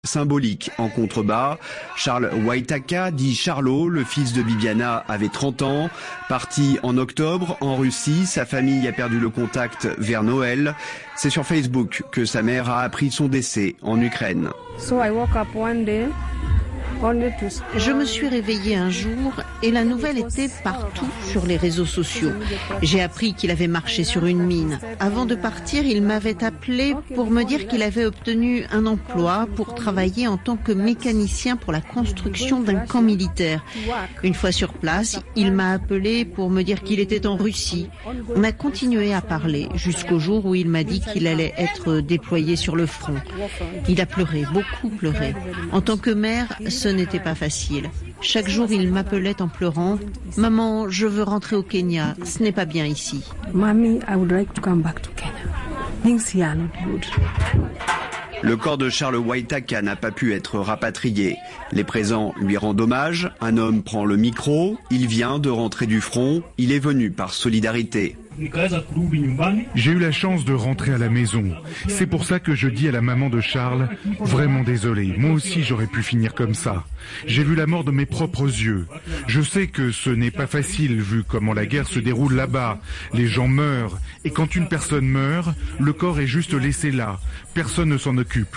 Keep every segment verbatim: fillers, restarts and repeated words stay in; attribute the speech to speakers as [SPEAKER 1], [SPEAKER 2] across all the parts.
[SPEAKER 1] Symbolique en contrebas. Charles Waitaka, dit Charlot, le fils de Bibiana, avait trente ans. Parti en octobre en Russie, sa famille a perdu le contact vers Noël. C'est sur Facebook que sa mère a appris son décès en Ukraine.
[SPEAKER 2] So I woke up one day.
[SPEAKER 3] Je me suis réveillée un jour et la nouvelle était partout sur les réseaux sociaux. J'ai appris qu'il avait marché sur une mine. Avant de partir, il m'avait appelé pour me dire qu'il avait obtenu un emploi pour travailler en tant que mécanicien pour la construction d'un camp militaire. Une fois sur place, il m'a appelé pour me dire qu'il était en Russie. On a continué à parler jusqu'au jour où il m'a dit qu'il allait être déployé sur le front. Il a pleuré, beaucoup pleuré. En tant que mère, ce Ce n'était pas facile. Chaque jour, il m'appelait en pleurant. « Maman, je veux rentrer au Kenya. Ce n'est pas bien ici. »
[SPEAKER 2] Mommy, I would like to come back to Kenya. Things here are not good.
[SPEAKER 1] Le corps de Charles Waitaka n'a pas pu être rapatrié. Les présents lui rendent hommage. Un homme prend le micro. Il vient de rentrer du front. Il est venu par solidarité.
[SPEAKER 4] J'ai eu la chance de rentrer à la maison. C'est pour ça que je dis à la maman de Charles, vraiment désolé, moi aussi j'aurais pu finir comme ça. J'ai vu la mort de mes propres yeux. Je sais que ce n'est pas facile vu comment la guerre se déroule là-bas. Les gens meurent. Et quand une personne meurt, le corps est juste laissé là. Personne ne s'en occupe.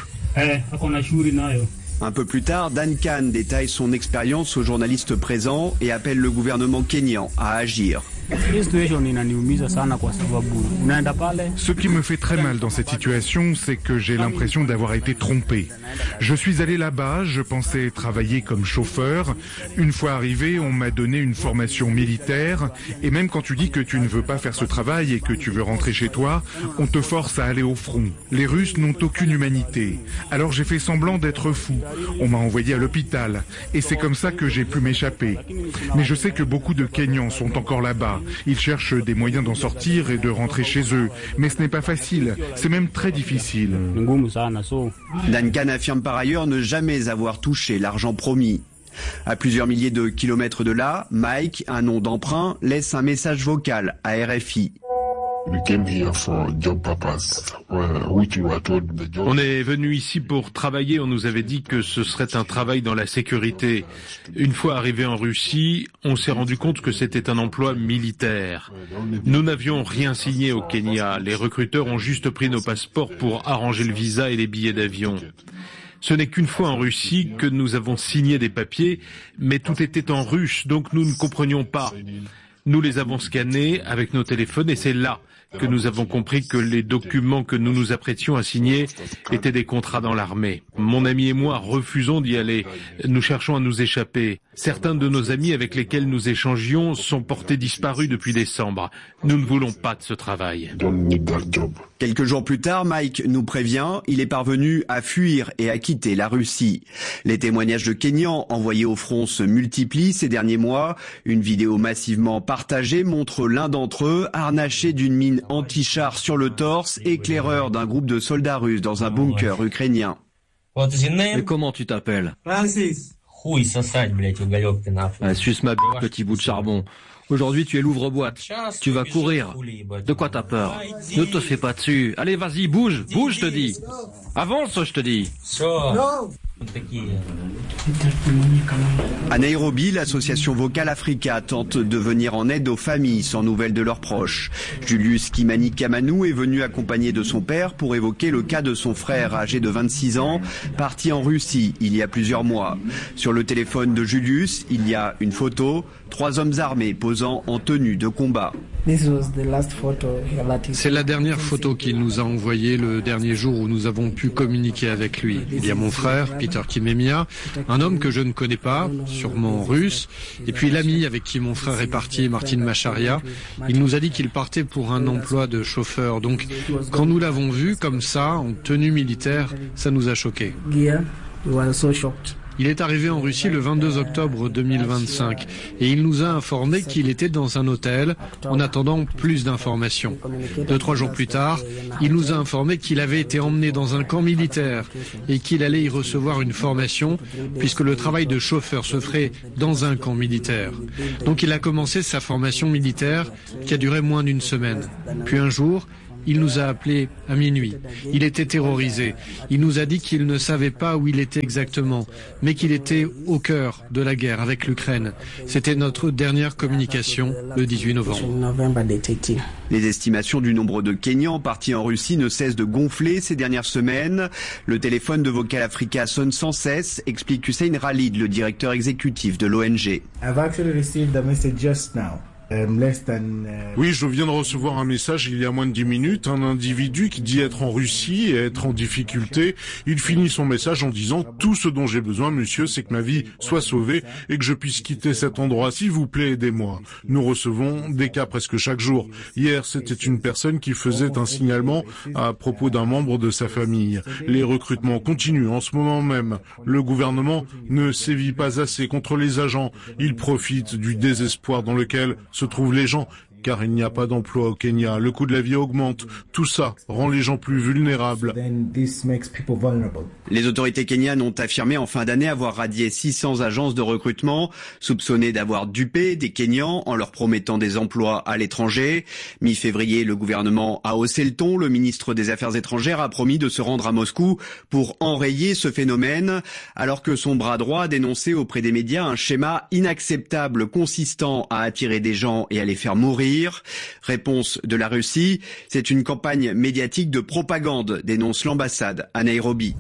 [SPEAKER 1] Un peu plus tard, Duncan détaille son expérience aux journalistes présents et appelle le gouvernement kényan à agir.
[SPEAKER 4] Ce qui me fait très mal dans cette situation, c'est que j'ai l'impression d'avoir été trompé. Je suis allé là-bas, je pensais travailler comme chauffeur. Une fois arrivé, on m'a donné une formation militaire. Et même quand tu dis que tu ne veux pas faire ce travail et que tu veux rentrer chez toi, on te force à aller au front. Les Russes n'ont aucune humanité. Alors j'ai fait semblant d'être fou. On m'a envoyé à l'hôpital. Et c'est comme ça que j'ai pu m'échapper. Mais je sais que beaucoup de Kenyans sont encore là-bas. Ils cherchent des moyens d'en sortir et de rentrer chez eux. Mais ce n'est pas facile, c'est même très difficile.
[SPEAKER 1] Duncan affirme par ailleurs ne jamais avoir touché l'argent promis. À plusieurs milliers de kilomètres de là, Mike, un nom d'emprunt, laisse un message vocal à R F I.
[SPEAKER 5] On est venu ici pour travailler, on nous avait dit que ce serait un travail dans la sécurité. Une fois arrivé en Russie, on s'est rendu compte que c'était un emploi militaire. Nous n'avions rien signé au Kenya, les recruteurs ont juste pris nos passeports pour arranger le visa et les billets d'avion. Ce n'est qu'une fois en Russie que nous avons signé des papiers, mais tout était en russe, donc nous ne comprenions pas. Nous les avons scannés avec nos téléphones et c'est là que nous avons compris que les documents que nous nous apprêtions à signer étaient des contrats dans l'armée. Mon ami et moi refusons d'y aller. Nous cherchons à nous échapper. Certains de nos amis avec lesquels nous échangions sont portés disparus depuis décembre. Nous ne voulons pas de ce travail.
[SPEAKER 1] Quelques jours plus tard, Mike nous prévient, il est parvenu à fuir et à quitter la Russie. Les témoignages de Kenyans envoyés au front se multiplient ces derniers mois. Une vidéo massivement partagée montre l'un d'entre eux harnaché d'une mine anti-char sur le torse, éclaireur d'un groupe de soldats russes dans un bunker ukrainien.
[SPEAKER 6] Mais comment tu t'appelles? Ah, suce ma b***, petit bout de charbon. Aujourd'hui, tu es l'ouvre-boîte. Tu vas courir. De quoi t'as peur? Ne te fais pas dessus. Allez, vas-y, bouge, bouge, je te dis. Avance, je te dis.
[SPEAKER 1] À Nairobi, l'association Vocal Africa tente de venir en aide aux familles sans nouvelles de leurs proches. Julius Kimani Kamanou est venu accompagné de son père pour évoquer le cas de son frère âgé de vingt-six ans, parti en Russie il y a plusieurs mois. Sur le téléphone de Julius, il y a une photo, trois hommes armés posant en tenue de combat.
[SPEAKER 7] C'est la dernière photo qu'il nous a envoyée le dernier jour où nous avons pu communiquer avec lui. Il y a mon frère, Peter Kimemia, un homme que je ne connais pas, sûrement russe, et puis l'ami avec qui mon frère est parti, Martin Macharia. Il nous a dit qu'il partait pour un emploi de chauffeur. Donc, quand nous l'avons vu comme ça, en tenue militaire, ça nous a choqués. Il est arrivé en Russie le vingt-deux octobre deux mille vingt-cinq et il nous a informé qu'il était dans un hôtel en attendant plus d'informations. Deux, trois jours plus tard, il nous a informé qu'il avait été emmené dans un camp militaire et qu'il allait y recevoir une formation puisque le travail de chauffeur se ferait dans un camp militaire. Donc il a commencé sa formation militaire qui a duré moins d'une semaine. Puis un jour, Il nous a appelés à minuit. Il était terrorisé. Il nous a dit qu'il ne savait pas où il était exactement, mais qu'il était au cœur de la guerre avec l'Ukraine. C'était notre dernière communication le dix-huit novembre.
[SPEAKER 1] Les estimations du nombre de Kenyans partis en Russie ne cessent de gonfler ces dernières semaines. Le téléphone de Vocal Africa sonne sans cesse, explique Hussein Ralid, le directeur exécutif de l'O N G.
[SPEAKER 8] Oui, je viens de recevoir un message il y a moins de dix minutes, un individu qui dit être en Russie et être en difficulté. Il finit son message en disant « Tout ce dont j'ai besoin, monsieur, c'est que ma vie soit sauvée et que je puisse quitter cet endroit. S'il vous plaît, aidez-moi. » Nous recevons des cas presque chaque jour. Hier, c'était une personne qui faisait un signalement à propos d'un membre de sa famille. Les recrutements continuent en ce moment même. Le gouvernement ne sévit pas assez contre les agents. Il profite du désespoir dans lequel se trouvent les gens, car il n'y a pas d'emploi au Kenya, le coût de la vie augmente, tout ça rend les gens plus vulnérables.
[SPEAKER 1] Les autorités kenyanes ont affirmé en fin d'année avoir radié six cents agences de recrutement, soupçonnées d'avoir dupé des Kenyans en leur promettant des emplois à l'étranger. Mi-février, le gouvernement a haussé le ton. Le ministre des Affaires étrangères a promis de se rendre à Moscou pour enrayer ce phénomène, alors que son bras droit a dénoncé auprès des médias un schéma inacceptable consistant à attirer des gens et à les faire mourir. Réponse de la Russie, c'est une campagne médiatique de propagande, dénonce l'ambassade à Nairobi.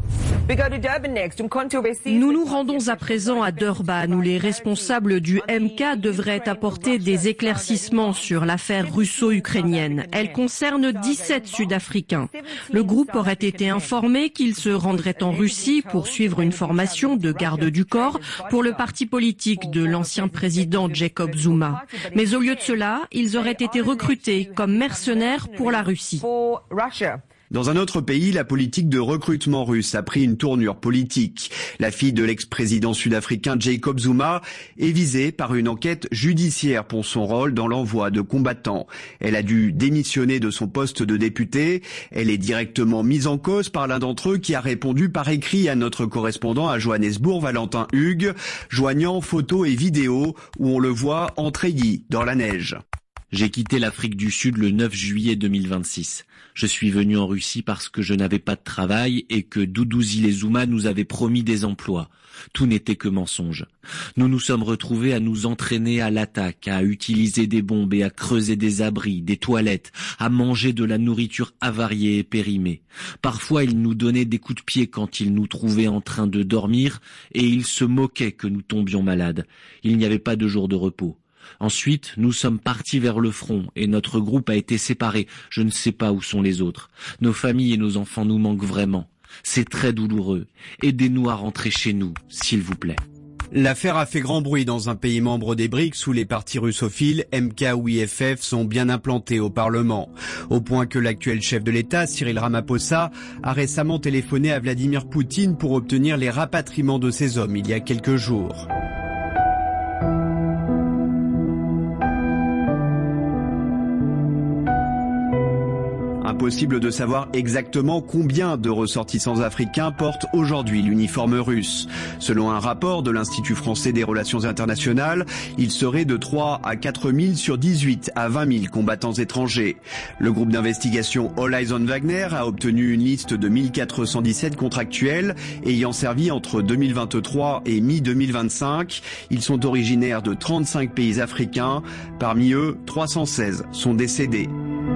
[SPEAKER 9] Nous nous rendons à présent à Durban, où les responsables du M K devraient apporter des éclaircissements sur l'affaire russo-ukrainienne. Elle concerne dix-sept Sud-Africains. Le groupe aurait été informé qu'il se rendrait en Russie pour suivre une formation de garde du corps pour le parti politique de l'ancien président Jacob Zuma. Mais au lieu de cela, ils auraient été recrutés comme mercenaires pour la Russie.
[SPEAKER 1] Dans un autre pays, la politique de recrutement russe a pris une tournure politique. La fille de l'ex-président sud-africain Jacob Zuma est visée par une enquête judiciaire pour son rôle dans l'envoi de combattants. Elle a dû démissionner de son poste de députée. Elle est directement mise en cause par l'un d'entre eux qui a répondu par écrit à notre correspondant à Johannesburg, Valentin Hugues, joignant photos et vidéos où on le voit entréillis dans la neige.
[SPEAKER 10] J'ai quitté l'Afrique du Sud le neuf juillet deux mille vingt-six. Je suis venu en Russie parce que je n'avais pas de travail et que Doudou-Zile Zuma nous avait promis des emplois. Tout n'était que mensonge. Nous nous sommes retrouvés à nous entraîner à l'attaque, à utiliser des bombes et à creuser des abris, des toilettes, à manger de la nourriture avariée et périmée. Parfois, ils nous donnaient des coups de pied quand ils nous trouvaient en train de dormir et ils se moquaient que nous tombions malades. Il n'y avait pas de jour de repos. Ensuite, nous sommes partis vers le front et notre groupe a été séparé. Je ne sais pas où sont les autres. Nos familles et nos enfants nous manquent vraiment. C'est très douloureux. Aidez-nous à rentrer chez nous, s'il vous plaît.
[SPEAKER 1] L'affaire a fait grand bruit dans un pays membre des BRICS où les partis russophiles, M K ou I F F, sont bien implantés au Parlement. Au point que l'actuel chef de l'État, Cyril Ramaphosa, a récemment téléphoné à Vladimir Poutine pour obtenir les rapatriements de ces hommes il y a quelques jours. Impossible de savoir exactement combien de ressortissants africains portent aujourd'hui l'uniforme russe. Selon un rapport de l'Institut français des relations internationales, il serait de trois à quatre mille sur dix-huit à vingt mille combattants étrangers. Le groupe d'investigation All Eyes on Wagner a obtenu une liste de mille quatre cent dix-sept contractuels ayant servi entre deux mille vingt-trois et mi deux mille vingt-cinq. Ils sont originaires de trente-cinq pays africains. Parmi eux, trois cent seize sont décédés.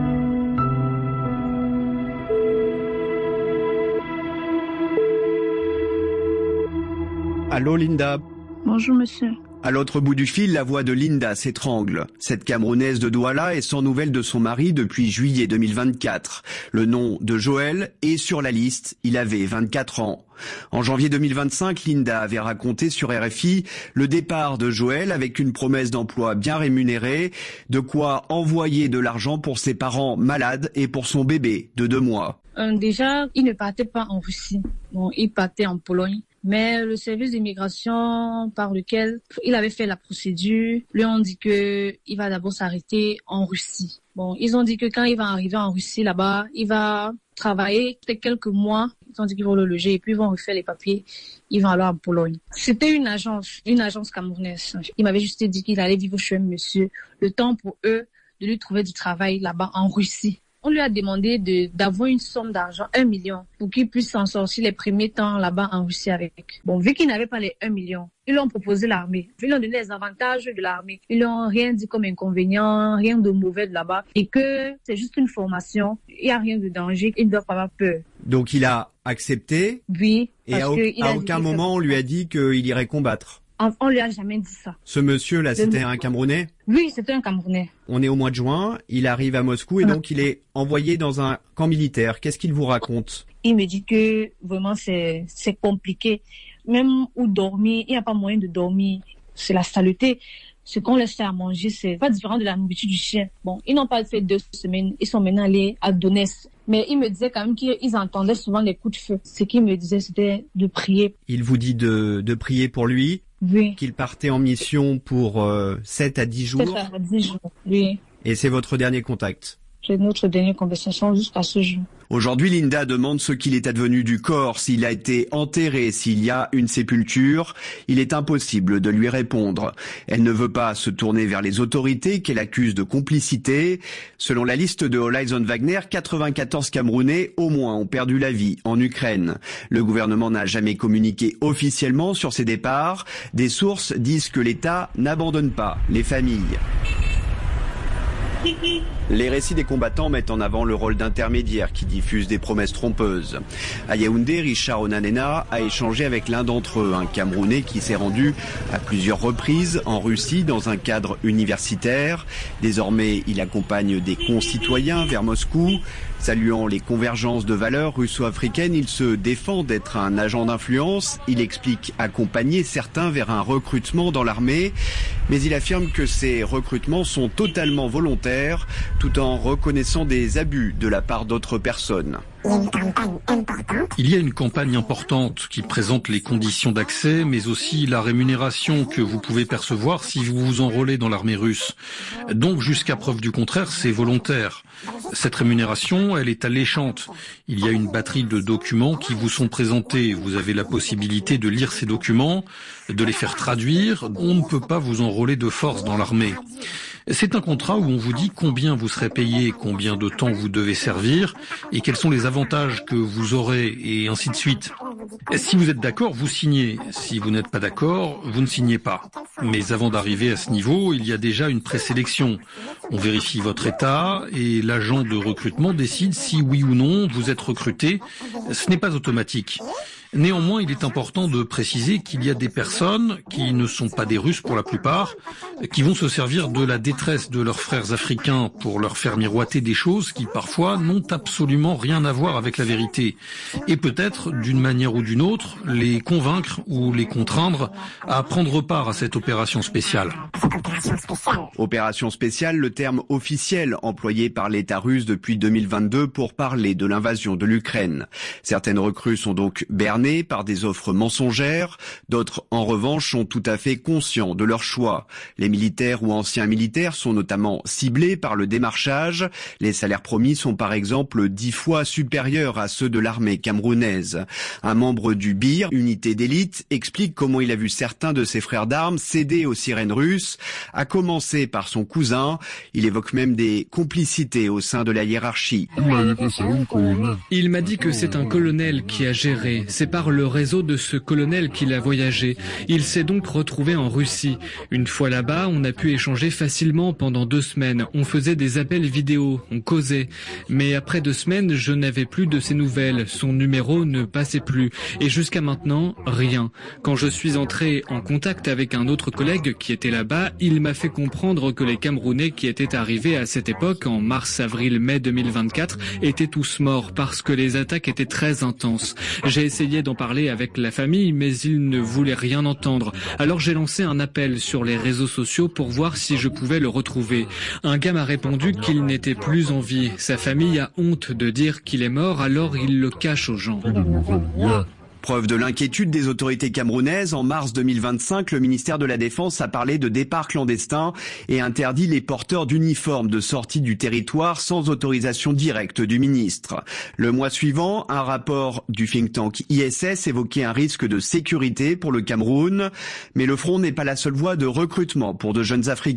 [SPEAKER 1] Allô Linda.
[SPEAKER 11] Bonjour monsieur.
[SPEAKER 1] À l'autre bout du fil, la voix de Linda s'étrangle. Cette Camerounaise de Douala est sans nouvelles de son mari depuis juillet deux mille vingt-quatre. Le nom de Joël est sur la liste, il avait vingt-quatre ans. En janvier deux mille vingt-cinq, Linda avait raconté sur R F I le départ de Joël avec une promesse d'emploi bien rémunérée, de quoi envoyer de l'argent pour ses parents malades et pour son bébé de deux mois.
[SPEAKER 11] Euh, déjà, il ne partait pas en Russie, bon, il partait en Pologne. Mais le service d'immigration par lequel il avait fait la procédure, lui ont dit que il va d'abord s'arrêter en Russie. Bon, ils ont dit que quand il va arriver en Russie là-bas, il va travailler peut-être quelques mois. Ils ont dit qu'ils vont le loger et puis ils vont refaire les papiers. Ils vont aller en Pologne. C'était une agence, une agence camerounaise. Il m'avait juste dit qu'il allait vivre chez un monsieur. Le temps pour eux de lui trouver du travail là-bas en Russie. on lui a demandé de d'avoir une somme d'argent, un million, pour qu'il puisse s'en sortir les premiers temps là-bas en Russie avec. Bon, vu qu'il n'avait pas les un million, ils lui ont proposé l'armée. Ils lui ont donné les avantages de l'armée. Ils lui ont rien dit comme inconvénient, rien de mauvais de là-bas. Et que c'est juste une formation. Il n'y a rien de danger. Il ne doit pas avoir peur.
[SPEAKER 1] Donc il a accepté.
[SPEAKER 11] Oui.
[SPEAKER 1] Et à, au, à aucun moment on lui a dit qu'il irait combattre.
[SPEAKER 11] On lui a jamais dit ça.
[SPEAKER 1] Ce monsieur-là, c'était un Camerounais?
[SPEAKER 11] Oui, c'était un Camerounais.
[SPEAKER 1] On est au mois de juin, il arrive à Moscou et donc il est envoyé dans un camp militaire. Qu'est-ce qu'il vous raconte?
[SPEAKER 11] Il me dit que vraiment c'est c'est compliqué. Même où dormir, il n'y a pas moyen de dormir. C'est la saleté. Ce qu'on laisse faire à manger, c'est pas différent de la nourriture du chien. Bon, ils n'ont pas fait deux semaines. Ils sont maintenant allés à Donetsk. Mais il me disait quand même qu'ils entendaient souvent les coups de feu. Ce qu'il me disait, c'était de prier.
[SPEAKER 1] Il vous dit de, de prier pour lui?
[SPEAKER 11] Oui.
[SPEAKER 1] Qu'il partait en mission pour euh, sept à dix jours?
[SPEAKER 11] sept à dix jours, oui.
[SPEAKER 1] Et c'est votre dernier contact?
[SPEAKER 11] C'est notre dernière conversation jusqu'à ce jour.
[SPEAKER 1] Aujourd'hui, Linda demande ce qu'il est advenu du corps, s'il a été enterré, s'il y a une sépulture. Il est impossible de lui répondre. Elle ne veut pas se tourner vers les autorités qu'elle accuse de complicité. Selon la liste de Horizon Wagner, quatre-vingt-quatorze Camerounais au moins ont perdu la vie en Ukraine. Le gouvernement n'a jamais communiqué officiellement sur ces départs. Des sources disent que l'État n'abandonne pas les familles. Les récits des combattants mettent en avant le rôle d'intermédiaires qui diffusent des promesses trompeuses. À Yaoundé, Richard Onanena a échangé avec l'un d'entre eux, un Camerounais qui s'est rendu à plusieurs reprises en Russie dans un cadre universitaire. Désormais, il accompagne des concitoyens vers Moscou. Saluant les convergences de valeurs russo-africaines, il se défend d'être un agent d'influence. Il explique accompagner certains vers un recrutement dans l'armée, mais il affirme que ces recrutements sont totalement volontaires, tout en reconnaissant des abus de la part d'autres personnes.
[SPEAKER 7] Il y a une campagne importante qui présente les conditions d'accès, mais aussi la rémunération que vous pouvez percevoir si vous vous enrôlez dans l'armée russe. Donc, jusqu'à preuve du contraire, c'est volontaire. Cette rémunération, elle est alléchante. Il y a une batterie de documents qui vous sont présentés. Vous avez la possibilité de lire ces documents, de les faire traduire. On ne peut pas vous enrôler de force dans l'armée. C'est un contrat où on vous dit combien vous serez payé, combien de temps vous devez servir et quels sont les avantages que vous aurez et ainsi de suite. Si vous êtes d'accord, vous signez. Si vous n'êtes pas d'accord, vous ne signez pas. Mais avant d'arriver à ce niveau, il y a déjà une présélection. On vérifie votre état et l'agent de recrutement décide si oui ou non vous êtes recruté. Ce n'est pas automatique. Néanmoins, il est important de préciser qu'il y a des personnes qui ne sont pas des Russes pour la plupart, qui vont se servir de la détresse de leurs frères africains pour leur faire miroiter des choses qui parfois n'ont absolument rien à voir avec la vérité. Et peut-être, d'une manière ou d'une autre, les convaincre ou les contraindre à prendre part à cette opération spéciale.
[SPEAKER 1] Opération spéciale, le terme officiel employé par l'État russe depuis deux mille vingt-deux pour parler de l'invasion de l'Ukraine. Certaines recrues sont donc bernées par des offres mensongères, d'autres en revanche sont tout à fait conscients de leur choix. Les militaires ou anciens militaires sont notamment ciblés par le démarchage. Les salaires promis sont par exemple dix fois supérieurs à ceux de l'armée camerounaise. Un membre du B I R, unité d'élite, explique comment il a vu certains de ses frères d'armes céder aux sirènes russes, à commencer par son cousin. Il évoque même des complicités au sein de la hiérarchie.
[SPEAKER 12] Il m'a dit que c'est un colonel qui a géré. C'est par le réseau de ce colonel qu'il a voyagé. Il s'est donc retrouvé en Russie. Une fois là-bas, on a pu échanger facilement pendant deux semaines. On faisait des appels vidéo, on causait. Mais après deux semaines, je n'avais plus de ses nouvelles. Son numéro ne passait plus. Et jusqu'à maintenant, rien. Quand je suis entré en contact avec un autre collègue qui était là-bas, il m'a fait comprendre que les Camerounais qui étaient arrivés à cette époque, en mars, avril, mai deux mille vingt-quatre, étaient tous morts parce que les attaques étaient très intenses. J'ai essayé d'en parler avec la famille, mais ils ne voulaient rien entendre. Alors j'ai lancé un appel sur les réseaux sociaux pour voir si je pouvais le retrouver. Un gars m'a répondu qu'il n'était plus en vie. Sa famille a honte de dire qu'il est mort, alors il le cache aux gens.
[SPEAKER 1] Preuve de l'inquiétude des autorités camerounaises, en mars deux mille vingt-cinq, le ministère de la Défense a parlé de départ clandestin et interdit les porteurs d'uniformes de sortie du territoire sans autorisation directe du ministre. Le mois suivant, un rapport du think tank I S S évoquait un risque de sécurité pour le Cameroun, mais le front n'est pas la seule voie de recrutement pour de jeunes Africains.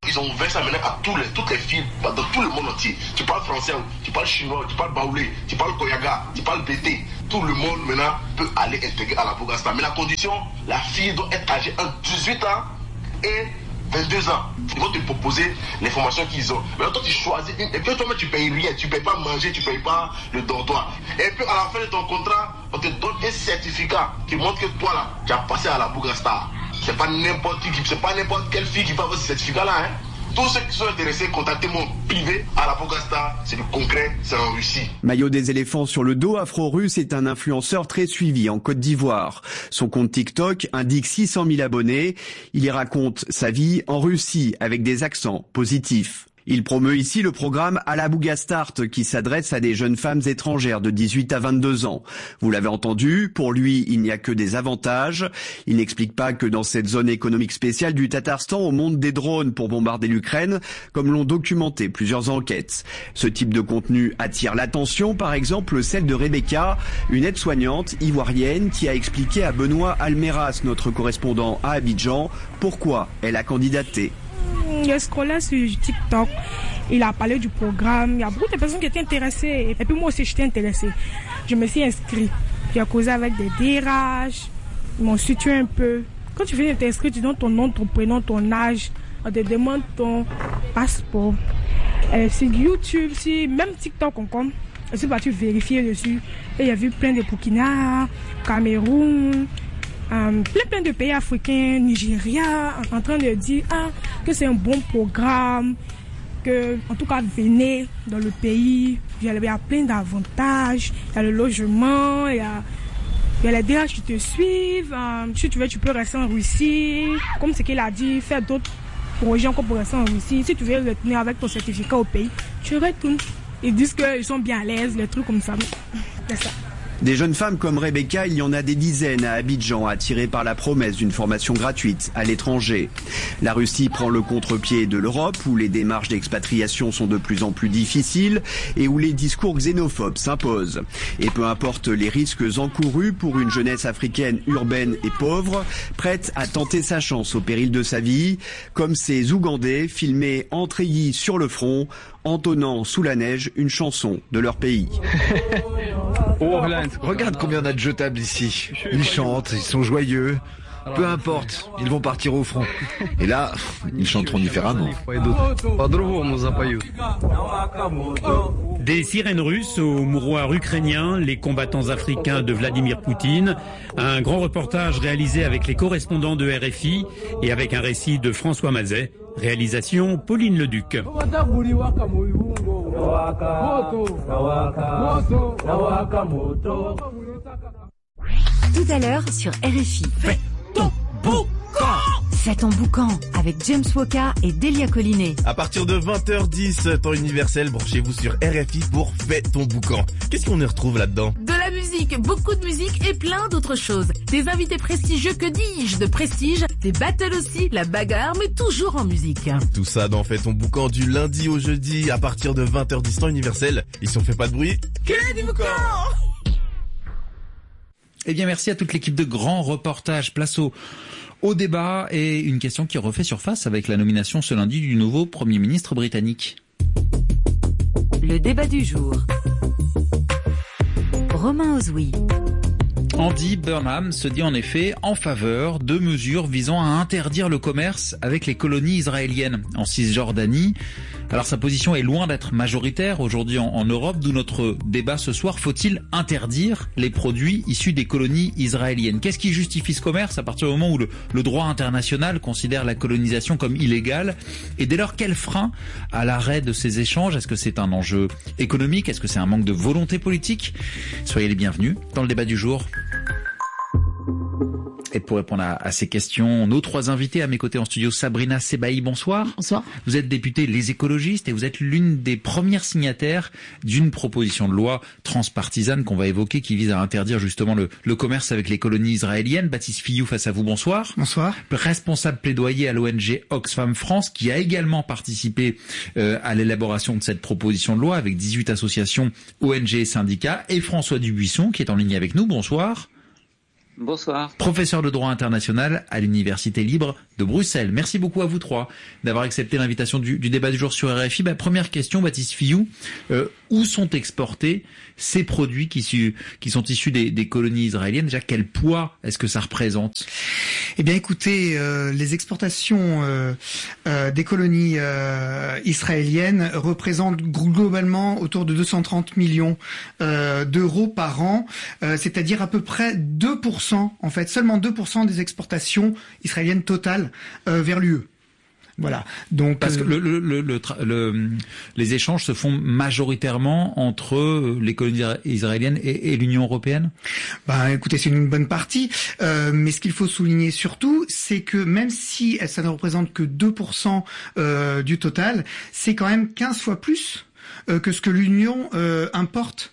[SPEAKER 13] Ils ont ouvert ça maintenant à tous les, toutes les filles dans tout le monde entier. Tu parles français, tu parles chinois, tu parles baoulé, tu parles koyaga, tu parles bété. Tout le monde maintenant peut aller intégrer à la Bogasta. Mais la condition, la fille doit être âgée entre dix-huit ans et vingt-deux ans. Ils vont te proposer les formations qu'ils ont. Mais toi, tu choisis une. Et puis toi-même, tu payes rien. Tu ne payes pas manger, tu ne payes pas le dortoir. Et puis à la fin de ton contrat, on te donne un certificat qui montre que toi, là, tu as passé à la Bogasta. C'est pas n'importe qui, c'est pas n'importe quelle fille qui peut avoir ce certificat-là. Hein. Tous ceux qui sont intéressés, contactez mon privé à la Bogasta. C'est du concret, c'est en Russie.
[SPEAKER 1] Maillot des éléphants sur le dos, Afro-Russe est un influenceur très suivi en Côte d'Ivoire. Son compte TikTok indique six cent mille abonnés. Il y raconte sa vie en Russie avec des accents positifs. Il promeut ici le programme À la Bougastart qui s'adresse à des jeunes femmes étrangères de dix-huit à vingt-deux ans. Vous l'avez entendu, pour lui, il n'y a que des avantages. Il n'explique pas que dans cette zone économique spéciale du Tatarstan, on monte des drones pour bombarder l'Ukraine, comme l'ont documenté plusieurs enquêtes. Ce type de contenu attire l'attention, par exemple celle de Rebecca, une aide-soignante ivoirienne qui a expliqué à Benoît Almeras, notre correspondant à Abidjan, pourquoi elle a candidaté.
[SPEAKER 14] Il a scrollé sur TikTok, il a parlé du programme, il y a beaucoup de personnes qui étaient intéressées. Et puis moi aussi j'étais intéressée. Je me suis inscrite. J'ai causé avec des D R H, ils m'ont situé un peu. Quand tu viens de t'inscrire, tu donnes ton nom, ton prénom, ton âge, on te demande ton passeport. Et sur YouTube, si même TikTok encore, je suis partie vérifier dessus. Et il y a vu plein de Burkina, Cameroun, Euh, plein plein de pays africains, Nigeria, en, en train de dire ah, que c'est un bon programme, que en tout cas venez dans le pays, il y a, il y a plein d'avantages, il y a le logement, il y a, il y a les D H qui te suivent, euh, si tu veux tu peux rester en Russie, comme ce qu'il a dit, faire d'autres projets encore pour rester en Russie, si tu veux retourner avec ton certificat au pays, tu retournes. Ils disent qu'ils sont bien à l'aise, les trucs comme ça, c'est ça.
[SPEAKER 1] Des jeunes femmes comme Rebecca, il y en a des dizaines à Abidjan, attirées par la promesse d'une formation gratuite à l'étranger. La Russie prend le contre-pied de l'Europe, où les démarches d'expatriation sont de plus en plus difficiles et où les discours xénophobes s'imposent. Et peu importe les risques encourus pour une jeunesse africaine urbaine et pauvre, prête à tenter sa chance au péril de sa vie, comme ces Ougandais filmés en treillis sur le front, entonnant sous la neige une chanson de leur pays.
[SPEAKER 15] Oh, regarde combien on a de jetables ici. Ils chantent, ils sont joyeux. Peu importe, ils vont partir au front. Et là, ils chanteront différemment.
[SPEAKER 16] Des sirènes russes au mouroir ukrainien, les combattants africains de Vladimir Poutine. Un grand reportage réalisé avec les correspondants de R F I et avec un récit de François Mazet. Réalisation Pauline Leduc.
[SPEAKER 17] Tout à l'heure sur R F I. Fais ton boucan. Fais ton boucan avec James Woka et Delia Collinet.
[SPEAKER 18] À partir de vingt heures dix, temps universel, branchez-vous sur R F I pour Fais ton boucan. Qu'est-ce qu'on y retrouve là-dedans?
[SPEAKER 19] De la musique, beaucoup de musique et plein d'autres choses. Des invités prestigieux, que dis-je, de prestige, des battles aussi, la bagarre, mais toujours en musique.
[SPEAKER 18] Tout ça dans Fais ton boucan du lundi au jeudi à partir de vingt heures dix, temps universel. Et si on fait pas de bruit, que du boucan!
[SPEAKER 20] Eh bien, merci à toute l'équipe de Grand Reportage. Place au, au débat et une question qui refait surface avec la nomination ce lundi du nouveau Premier ministre britannique.
[SPEAKER 17] Le débat du jour. Romain Ozoui.
[SPEAKER 20] Andy Burnham se dit en effet en faveur de mesures visant à interdire le commerce avec les colonies israéliennes en Cisjordanie. Alors sa position est loin d'être majoritaire aujourd'hui en, en Europe, d'où notre débat ce soir. Faut-il interdire les produits issus des colonies israéliennes? Qu'est-ce qui justifie ce commerce à partir du moment où le, le droit international considère la colonisation comme illégale? Et dès lors, quel frein à l'arrêt de ces échanges? Est-ce que c'est un enjeu économique? Est-ce que c'est un manque de volonté politique? Soyez les bienvenus dans le débat du jour. Et pour répondre à, à ces questions, nos trois invités à mes côtés en studio, Sabrina Sebaï, bonsoir.
[SPEAKER 21] Bonsoir.
[SPEAKER 20] Vous êtes députée Les Écologistes et vous êtes l'une des premières signataires d'une proposition de loi transpartisane qu'on va évoquer qui vise à interdire justement le, le commerce avec les colonies israéliennes. Baptiste Fillou face à vous, bonsoir.
[SPEAKER 22] Bonsoir.
[SPEAKER 20] Responsable plaidoyer à l'O N G Oxfam France qui a également participé euh, à l'élaboration de cette proposition de loi avec dix-huit associations, O N G et syndicats. Et François Dubuisson qui est en ligne avec nous, bonsoir. Bonsoir. Professeur de droit international à l'Université libre de Bruxelles. Merci beaucoup à vous trois d'avoir accepté l'invitation du, du débat du jour sur R F I. Bah, première question, Baptiste Fillou. Euh, où sont exportés ces produits qui, su, qui sont issus des, des colonies israéliennes? Déjà, quel poids est-ce que ça représente?
[SPEAKER 2] Eh bien, écoutez, euh, les exportations euh, euh, des colonies euh, israéliennes représentent globalement autour de deux cent trente millions euh, d'euros par an, euh, c'est-à-dire à peu près deux pour cent, en fait, seulement deux pour cent des exportations israéliennes totales euh, vers l'U E. Voilà. Donc
[SPEAKER 20] parce que le, le, le, le, le, les échanges se font majoritairement entre les colonies israéliennes et, et l'Union européenne.
[SPEAKER 2] Bah, écoutez, c'est une bonne partie. Euh, mais ce qu'il faut souligner surtout, c'est que même si ça ne représente que deux pour cent euh, du total, c'est quand même quinze fois plus euh, que ce que l'Union euh, importe.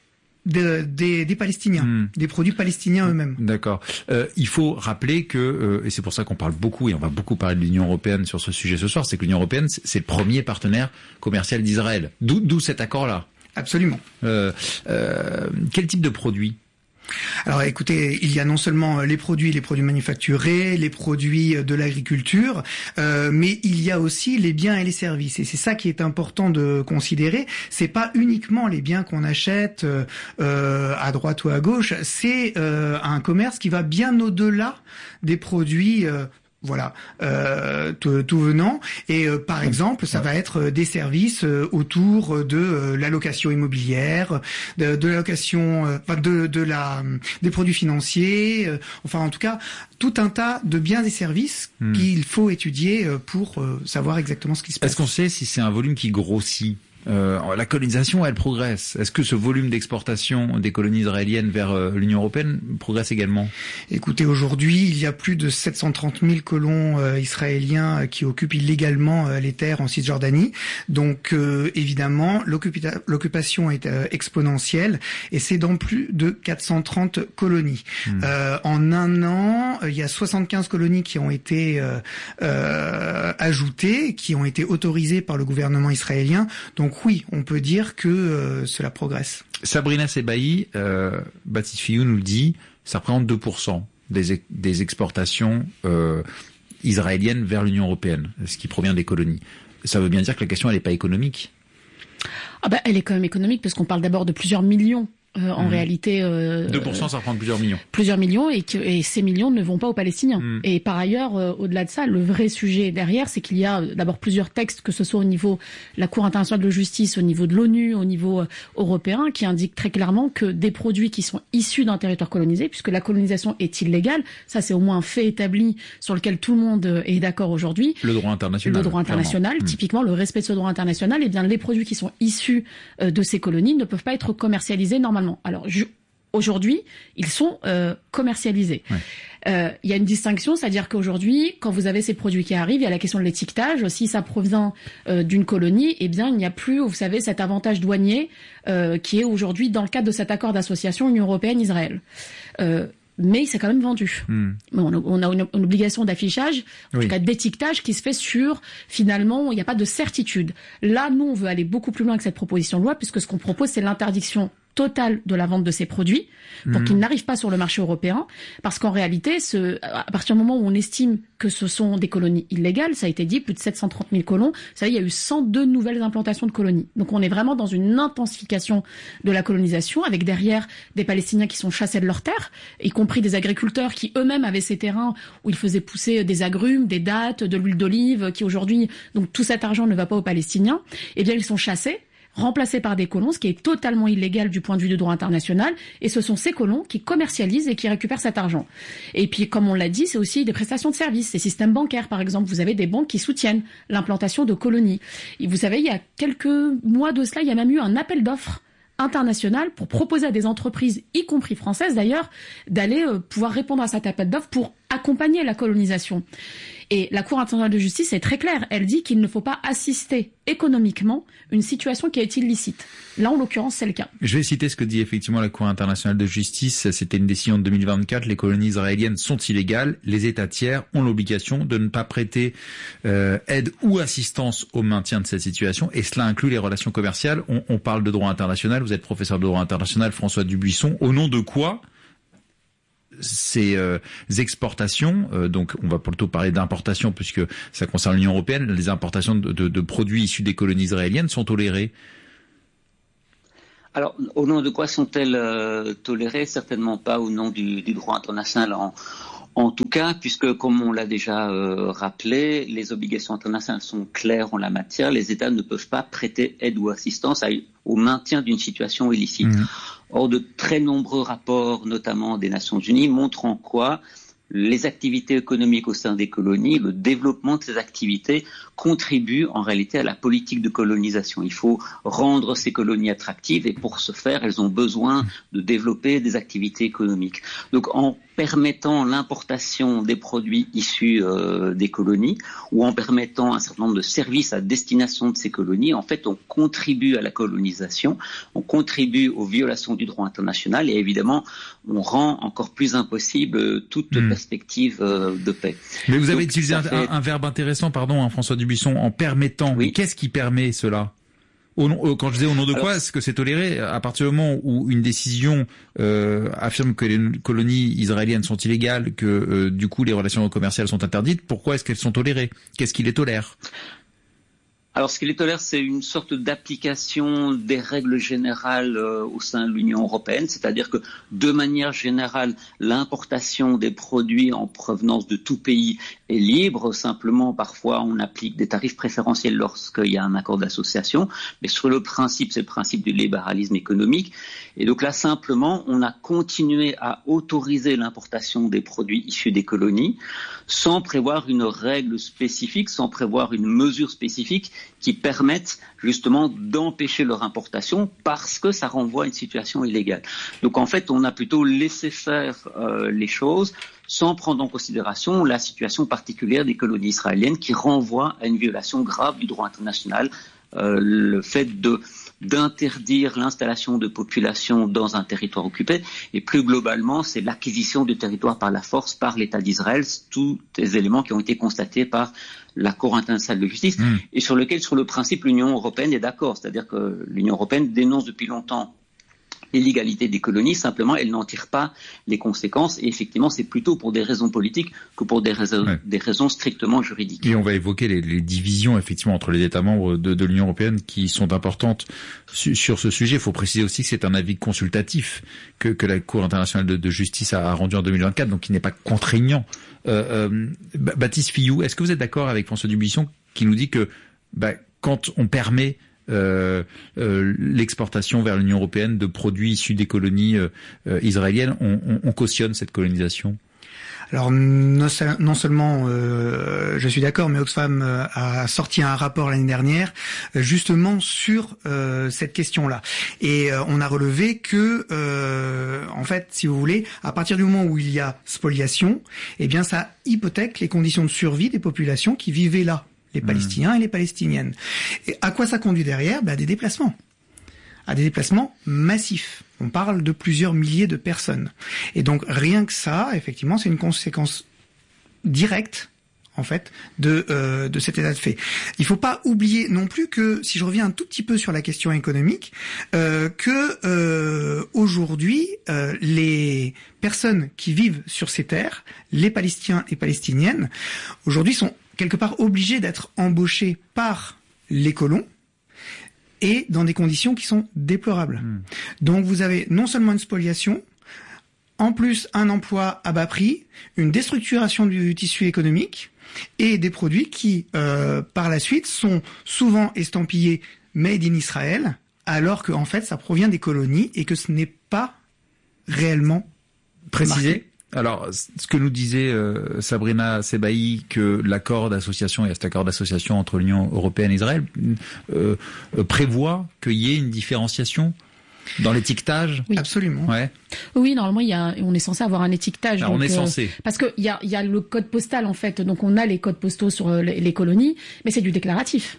[SPEAKER 2] Des, des, des Palestiniens, mmh. des produits palestiniens eux-mêmes.
[SPEAKER 20] D'accord. Euh, il faut rappeler que, euh, et c'est pour ça qu'on parle beaucoup, et on va beaucoup parler de l'Union européenne sur ce sujet ce soir, c'est que l'Union européenne, c'est le premier partenaire commercial d'Israël. D'où, d'où cet accord-là.
[SPEAKER 2] Absolument.
[SPEAKER 20] Euh, euh, quel type de produits ?
[SPEAKER 2] Alors écoutez, il y a non seulement les produits, les produits manufacturés, les produits de l'agriculture, euh, mais il y a aussi les biens et les services. Et c'est ça qui est important de considérer. C'est pas uniquement les biens qu'on achète euh, à droite ou à gauche. C'est euh, un commerce qui va bien au-delà des produits. Euh, Voilà, euh, tout, tout venant. Et euh, par exemple, ça va être des services euh, autour de euh, la location immobilière, de, de la location, euh, de, de la, des produits financiers. Euh, enfin, en tout cas, tout un tas de biens et services mmh. qu'il faut étudier euh, pour euh, savoir exactement ce qui se passe.
[SPEAKER 20] Est-ce qu'on sait si c'est un volume qui grossit ? Euh, la colonisation, elle progresse. Est-ce que ce volume d'exportation des colonies israéliennes vers euh, l'Union européenne progresse également?
[SPEAKER 2] Écoutez, aujourd'hui, il y a plus de sept cent trente mille colons euh, israéliens euh, qui occupent illégalement euh, les terres en Cisjordanie. Donc, euh, évidemment, l'occupa- l'occupation est euh, exponentielle et c'est dans plus de quatre cent trente colonies. Mmh. Euh, en un an, il y a soixante-quinze colonies qui ont été euh, euh, ajoutées, qui ont été autorisées par le gouvernement israélien. Donc, oui, on peut dire que euh, cela progresse.
[SPEAKER 20] Sabrina Sebaï, euh, Baptiste Fillou nous le dit, ça représente deux pour cent des, des exportations euh, israéliennes vers l'Union européenne, ce qui provient des colonies. Ça veut bien dire que la question, elle n'est pas économique?
[SPEAKER 21] Ah bah, elle est quand même économique, parce qu'on parle d'abord de plusieurs millions. Euh, en mmh. réalité, euh,
[SPEAKER 20] deux pour cent, ça représente plusieurs millions.
[SPEAKER 21] Plusieurs millions, et, que, et ces millions ne vont pas aux Palestiniens. Mmh. Et par ailleurs, euh, au-delà de ça, le vrai sujet derrière, c'est qu'il y a euh, d'abord plusieurs textes, que ce soit au niveau de la Cour internationale de justice, au niveau de l'ONU, au niveau euh, européen, qui indiquent très clairement que des produits qui sont issus d'un territoire colonisé, puisque la colonisation est illégale, ça c'est au moins un fait établi sur lequel tout le monde euh, est d'accord aujourd'hui.
[SPEAKER 20] Le droit international.
[SPEAKER 21] Le droit international, mmh. typiquement le respect de ce droit international, et bien les produits qui sont issus euh, de ces colonies ne peuvent pas être commercialisés normalement. Alors, je, aujourd'hui, ils sont euh, commercialisés. Ouais. Euh, il y a une distinction, c'est-à-dire qu'aujourd'hui, quand vous avez ces produits qui arrivent, il y a la question de l'étiquetage. Si ça provient euh, d'une colonie, eh bien, il n'y a plus, vous savez, cet avantage douanier euh, qui est aujourd'hui dans le cadre de cet accord d'association Union européenne-Israël. Euh, mais c'est quand même vendu. Mmh. On a, on a une, une obligation d'affichage, en oui. tout cas d'étiquetage, qui se fait sur, finalement, il n'y a pas de certitude. Là, nous, on veut aller beaucoup plus loin que cette proposition de loi, puisque ce qu'on propose, c'est l'interdiction totale de la vente de ces produits pour mmh. qu'ils n'arrivent pas sur le marché européen, parce qu'en réalité, ce, à partir du moment où on estime que ce sont des colonies illégales, ça a été dit, plus de sept cent trente mille colons, ça, il y a eu cent deux nouvelles implantations de colonies. Donc on est vraiment dans une intensification de la colonisation, avec derrière des Palestiniens qui sont chassés de leurs terres, y compris des agriculteurs qui eux-mêmes avaient ces terrains où ils faisaient pousser des agrumes, des dattes, de l'huile d'olive, qui aujourd'hui, donc tout cet argent ne va pas aux Palestiniens, eh bien ils sont chassés, remplacés par des colons, ce qui est totalement illégal du point de vue du droit international, et ce sont ces colons qui commercialisent et qui récupèrent cet argent. Et puis, comme on l'a dit, c'est aussi des prestations de services, ces systèmes bancaires, par exemple. Vous avez des banques qui soutiennent l'implantation de colonies. Et vous savez, il y a quelques mois de cela, il y a même eu un appel d'offres international pour proposer à des entreprises, y compris françaises d'ailleurs, d'aller euh, pouvoir répondre à cet appel d'offres pour accompagner la colonisation. Et la Cour internationale de justice est très claire. Elle dit qu'il ne faut pas assister économiquement une situation qui est illicite. Là, en l'occurrence, c'est le cas.
[SPEAKER 20] Je vais citer ce que dit effectivement la Cour internationale de justice. C'était une décision de deux mille vingt-quatre. Les colonies israéliennes sont illégales. Les États tiers ont l'obligation de ne pas prêter euh, aide ou assistance au maintien de cette situation. Et cela inclut les relations commerciales. On, on parle de droit international. Vous êtes professeur de droit international, François Dubuisson. Au nom de quoi ces euh, exportations, euh, donc on va plutôt parler d'importations puisque ça concerne l'Union européenne, les importations de, de, de produits issus des colonies israéliennes sont tolérées?
[SPEAKER 3] Alors, au nom de quoi sont-elles euh, tolérées? Certainement pas au nom du, du droit international en, en tout cas, puisque comme on l'a déjà euh, rappelé, les obligations internationales sont claires en la matière. Les États ne peuvent pas prêter aide ou assistance à, au maintien d'une situation illicite. Mmh. Or, de très nombreux rapports, notamment des Nations Unies, montrent en quoi les activités économiques au sein des colonies, le développement de ces activités contribuent en réalité à la politique de colonisation. Il faut rendre ces colonies attractives et pour ce faire, elles ont besoin de développer des activités économiques. Donc en permettant l'importation des produits issus euh, des colonies ou en permettant un certain nombre de services à destination de ces colonies, en fait, on contribue à la colonisation, on contribue aux violations du droit international et évidemment, on rend encore plus impossible toute mmh. perspective euh, de paix.
[SPEAKER 20] Mais vous avez
[SPEAKER 3] Donc,
[SPEAKER 20] utilisé un, fait... un verbe intéressant, pardon, hein, François Dubuisson, en permettant. Oui. Mais qu'est-ce qui permet cela? Au nom, euh, quand je disais au nom de Alors, quoi, est-ce que c'est toléré à partir du moment où une décision euh, affirme que les colonies israéliennes sont illégales, que euh, du coup les relations commerciales sont interdites, pourquoi est-ce qu'elles sont tolérées? Qu'est-ce qui les tolère?
[SPEAKER 3] Alors, ce qui les tolère, c'est une sorte d'application des règles générales euh, au sein de l'Union européenne, c'est-à-dire que, de manière générale, l'importation des produits en provenance de tout pays est libre. Simplement, parfois, on applique des tarifs préférentiels lorsqu'il y a un accord d'association, mais sur le principe, c'est le principe du libéralisme économique. Et donc là, simplement, on a continué à autoriser l'importation des produits issus des colonies sans prévoir une règle spécifique, sans prévoir une mesure spécifique qui permettent justement d'empêcher leur importation parce que ça renvoie à une situation illégale. Donc en fait, on a plutôt laissé faire euh, les choses sans prendre en considération la situation particulière des colonies israéliennes qui renvoie à une violation grave du droit international, euh, le fait de d'interdire l'installation de populations dans un territoire occupé et plus globalement, c'est l'acquisition du territoire par la force par l'État d'Israël, tous les éléments qui ont été constatés par la Cour internationale de justice mmh. et sur lequel, sur le principe, l'Union européenne est d'accord. C'est-à-dire que l'Union européenne dénonce depuis longtemps l'illégalité des colonies, simplement elle n'en tire pas les conséquences et effectivement c'est plutôt pour des raisons politiques que pour des raisons, ouais. des raisons strictement juridiques.
[SPEAKER 20] Et on va évoquer les, les divisions effectivement entre les États membres de, de l'Union européenne qui sont importantes su, sur ce sujet. Il faut préciser aussi que c'est un avis consultatif que, que la Cour internationale de, de justice a, a rendu en deux mille vingt-quatre, donc qui n'est pas contraignant. Euh, euh, Baptiste Fillou, est-ce que vous êtes d'accord avec François Dubuisson qui nous dit que bah, quand on permet Euh, euh, l'exportation vers l'Union européenne de produits issus des colonies euh, euh, israéliennes, on, on, on cautionne cette colonisation?
[SPEAKER 2] Alors non, non seulement euh, je suis d'accord, mais Oxfam euh, a sorti un rapport l'année dernière euh, justement sur euh, cette question-là. Et euh, on a relevé que, euh, en fait, si vous voulez, à partir du moment où il y a spoliation, eh bien ça hypothèque les conditions de survie des populations qui vivaient là, les Palestiniens mmh. et les Palestiniennes. Et à quoi ça conduit derrière? Ben, à des déplacements. À des déplacements massifs. On parle de plusieurs milliers de personnes. Et donc, rien que ça, effectivement, c'est une conséquence directe, en fait, de, euh, de cet état de fait. Il faut pas oublier non plus que, si je reviens un tout petit peu sur la question économique, euh, que euh, aujourd'hui, euh, les personnes qui vivent sur ces terres, les Palestiniens et Palestiniennes, aujourd'hui sont quelque part obligés d'être embauchés par les colons et dans des conditions qui sont déplorables. Mmh. Donc vous avez non seulement une spoliation, en plus un emploi à bas prix, une déstructuration du tissu économique et des produits qui, euh, par la suite, sont souvent estampillés Made in Israël, alors qu'en fait ça provient des colonies et que ce n'est pas réellement
[SPEAKER 20] précisé.
[SPEAKER 2] Marqué.
[SPEAKER 20] Alors, ce que nous disait euh, Sabrina Sebaï, que l'accord d'association, et cet accord d'association entre l'Union européenne et Israël, euh, euh, prévoit qu'il y ait une différenciation dans l'étiquetage.
[SPEAKER 21] Oui,
[SPEAKER 2] absolument.
[SPEAKER 20] Ouais.
[SPEAKER 21] Oui, normalement, il y a, on est censé avoir un étiquetage.
[SPEAKER 20] Alors,
[SPEAKER 21] donc,
[SPEAKER 20] on est censé.
[SPEAKER 21] Euh, parce que il y a, il y a le code postal en fait, donc on a les codes postaux sur les, les colonies, mais c'est du déclaratif.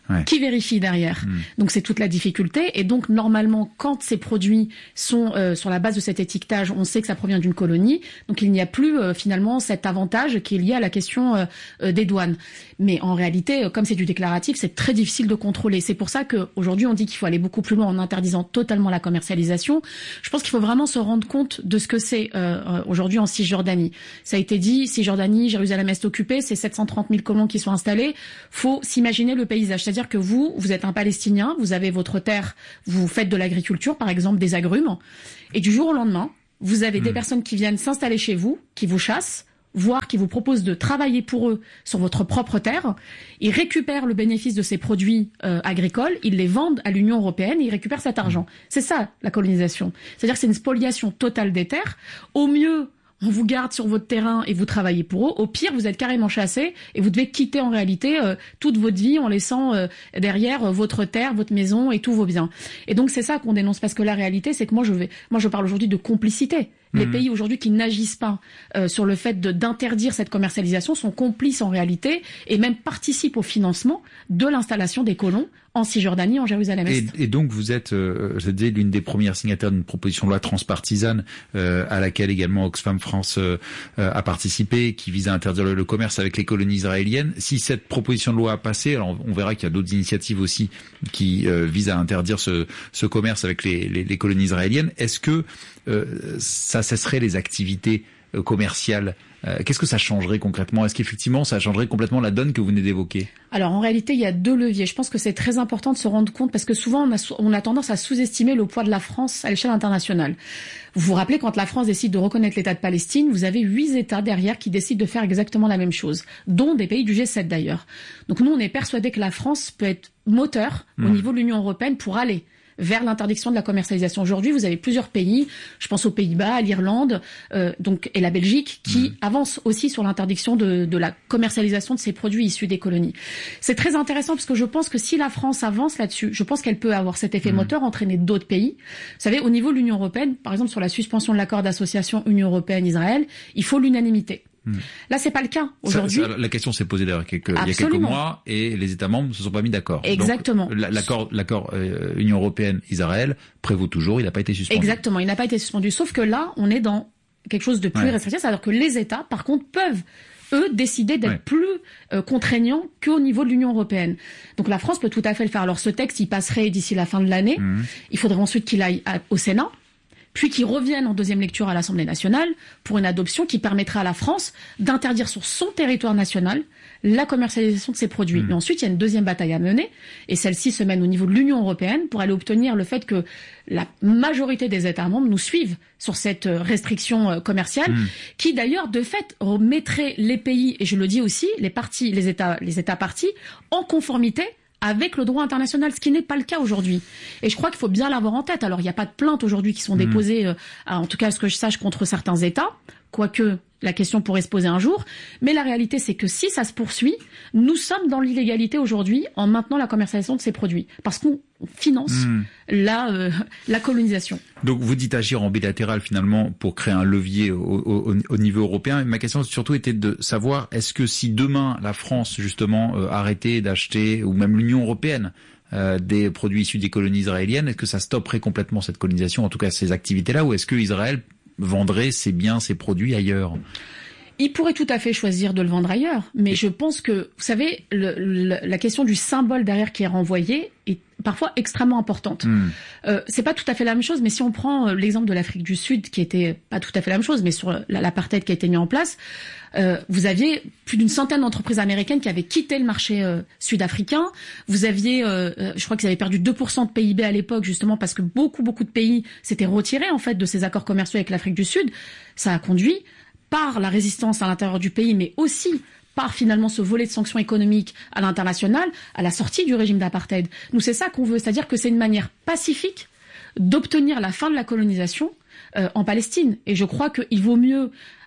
[SPEAKER 21] Ouais. Qui vérifie derrière? Mmh. Donc c'est toute la difficulté. Et donc normalement, quand ces produits sont euh, sur la base de cet étiquetage, on sait que ça provient d'une colonie. Donc il n'y a plus euh, finalement cet avantage qui est lié à la question euh, euh, des douanes. Mais en réalité, euh, comme c'est du déclaratif, c'est très difficile de contrôler. C'est pour ça qu'aujourd'hui on dit qu'il faut aller beaucoup plus loin en interdisant totalement la commercialisation. Je pense qu'il faut vraiment se rendre compte de ce que c'est euh, aujourd'hui en Cisjordanie. Ça a été dit, Cisjordanie, Jérusalem-Est occupée, c'est sept cent trente mille colons qui sont installés. Faut s'imaginer le paysage. C'est-à-dire que vous, vous êtes un Palestinien, vous avez votre terre, vous faites de l'agriculture, par exemple des agrumes, et du jour au lendemain, vous avez mmh. des personnes qui viennent s'installer chez vous, qui vous chassent, voire qui vous proposent de travailler pour eux sur votre propre terre. Ils récupèrent le bénéfice de ces produits euh, agricoles, ils les vendent à l'Union européenne et ils récupèrent cet argent. C'est ça, la colonisation. C'est-à-dire que c'est une spoliation totale des terres. Au mieux, on vous garde sur votre terrain et vous travaillez pour eux. Au pire, vous êtes carrément chassé et vous devez quitter en réalité euh, toute votre vie en laissant euh, derrière euh, votre terre, votre maison et tous vos biens. Et donc c'est ça qu'on dénonce, parce que la réalité, c'est que moi je vais, moi je parle aujourd'hui de complicité. Les mmh. pays aujourd'hui qui n'agissent pas euh, sur le fait de, d'interdire cette commercialisation sont complices en réalité et même participent au financement de l'installation des colons en Cisjordanie, en Jérusalem-Est.
[SPEAKER 20] Et, et donc vous êtes, euh, je disais, l'une des premières signataires d'une proposition de loi transpartisane euh, à laquelle également Oxfam France euh, a participé, qui vise à interdire le, le commerce avec les colonies israéliennes. Si cette proposition de loi a passé, alors on verra qu'il y a d'autres initiatives aussi qui euh, visent à interdire ce, ce commerce avec les, les, les colonies israéliennes. Est-ce que euh, ça cesserait les activités euh, commerciales? Euh, qu'est-ce que ça changerait concrètement? Est-ce qu'effectivement ça changerait complètement la donne que vous venez d'évoquer?
[SPEAKER 21] Alors en réalité, il y a deux leviers. Je pense que c'est très important de se rendre compte, parce que souvent on a, on a tendance à sous-estimer le poids de la France à l'échelle internationale. Vous vous rappelez, quand la France décide de reconnaître l'État de Palestine, vous avez huit États derrière qui décident de faire exactement la même chose, dont des pays du G sept d'ailleurs. Donc nous, on est persuadés que la France peut être moteur mmh. au niveau de l'Union européenne pour aller vers l'interdiction de la commercialisation. Aujourd'hui, vous avez plusieurs pays, je pense aux Pays-Bas, à l'Irlande, euh, donc et la Belgique, qui mmh. avancent aussi sur l'interdiction de, de la commercialisation de ces produits issus des colonies. C'est très intéressant parce que je pense que si la France avance là-dessus, je pense qu'elle peut avoir cet effet mmh. moteur, entraîner d'autres pays. Vous savez, au niveau de l'Union européenne, par exemple sur la suspension de l'accord d'association Union européenne-Israël, il faut l'unanimité. Mmh. Là, c'est pas le cas aujourd'hui. Ça,
[SPEAKER 20] ça, la question s'est posée d'ailleurs quelques, il y a quelques mois et les États membres ne se sont pas mis d'accord.
[SPEAKER 21] Exactement.
[SPEAKER 20] Donc, l'accord, l'accord euh, Union européenne-Israël prévaut toujours. Il n'a pas été suspendu.
[SPEAKER 21] Exactement. Il n'a pas été suspendu. Sauf que là, on est dans quelque chose de plus ouais. restrictif, c'est-à-dire que les États, par contre, peuvent eux décider d'être ouais. plus euh, contraignants qu'au niveau de l'Union européenne. Donc la France peut tout à fait le faire. Alors ce texte, il passerait d'ici la fin de l'année. Mmh. Il faudrait ensuite qu'il aille à, au Sénat, puis qu'il revienne en deuxième lecture à l'Assemblée nationale pour une adoption qui permettra à la France d'interdire sur son territoire national la commercialisation de ces produits. Mmh. Mais ensuite, il y a une deuxième bataille à mener, et celle-ci se mène au niveau de l'Union européenne pour aller obtenir le fait que la majorité des États membres nous suivent sur cette restriction commerciale, mmh. qui d'ailleurs, de fait, mettrait les pays, et je le dis aussi, les parties, les États, les États parties, en conformité avec le droit international, ce qui n'est pas le cas aujourd'hui. Et je crois qu'il faut bien l'avoir en tête. Alors, il n'y a pas de plaintes aujourd'hui qui sont mmh. déposées, euh, en tout cas, à ce que je sache, contre certains États, quoique la question pourrait se poser un jour. Mais la réalité, c'est que si ça se poursuit, nous sommes dans l'illégalité aujourd'hui en maintenant la commercialisation de ces produits, parce qu'on finance mmh. la, euh, la colonisation.
[SPEAKER 20] Donc, vous dites agir en bilatéral, finalement, pour créer un levier au, au, au niveau européen. Et ma question, surtout, était de savoir, est-ce que si demain, la France, justement, euh, arrêtait d'acheter, ou même l'Union européenne, euh, des produits issus des colonies israéliennes, est-ce que ça stopperait complètement cette colonisation, en tout cas ces activités-là, ou est-ce que Israël vendrait ses biens, ses produits ailleurs?
[SPEAKER 21] Il pourrait tout à fait choisir de le vendre ailleurs, mais je pense que, vous savez, le, le, la question du symbole derrière qui est renvoyé est parfois extrêmement importante. Mmh. Euh, c'est pas tout à fait la même chose, mais si on prend l'exemple de l'Afrique du Sud, qui était pas tout à fait la même chose, mais sur l'apartheid qui a été mis en place, euh, vous aviez plus d'une centaine d'entreprises américaines qui avaient quitté le marché euh, sud-africain. Vous aviez, euh, je crois qu'ils avaient perdu deux pour cent de P I B à l'époque, justement parce que beaucoup, beaucoup de pays s'étaient retirés en fait de ces accords commerciaux avec l'Afrique du Sud. Ça a conduit, par la résistance à l'intérieur du pays, mais aussi par finalement ce volet de sanctions économiques à l'international, à la sortie du régime d'apartheid. Nous, c'est ça qu'on veut, c'est-à-dire que c'est une manière pacifique d'obtenir la fin de la colonisation euh, en Palestine. Et je crois qu'il vaut mieux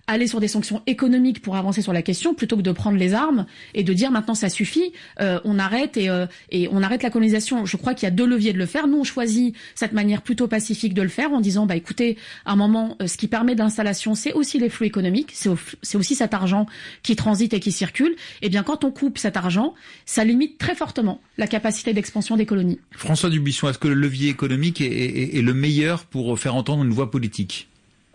[SPEAKER 21] aller sur des sanctions économiques pour avancer sur la question, plutôt que de prendre les armes et de dire maintenant ça suffit, euh, on arrête et, euh, et on arrête la colonisation. Je crois qu'il y a deux leviers de le faire. Nous, on choisit cette manière plutôt pacifique de le faire en disant, bah écoutez, à un moment, euh, ce qui permet d'installation, c'est aussi les flux économiques, c'est, au, c'est aussi cet argent qui transite et qui circule. Et bien, quand on coupe cet argent, ça limite très fortement la capacité d'expansion des colonies.
[SPEAKER 20] François Dubuisson, est-ce que le levier économique est, est, est le meilleur pour faire entendre une voix politique ?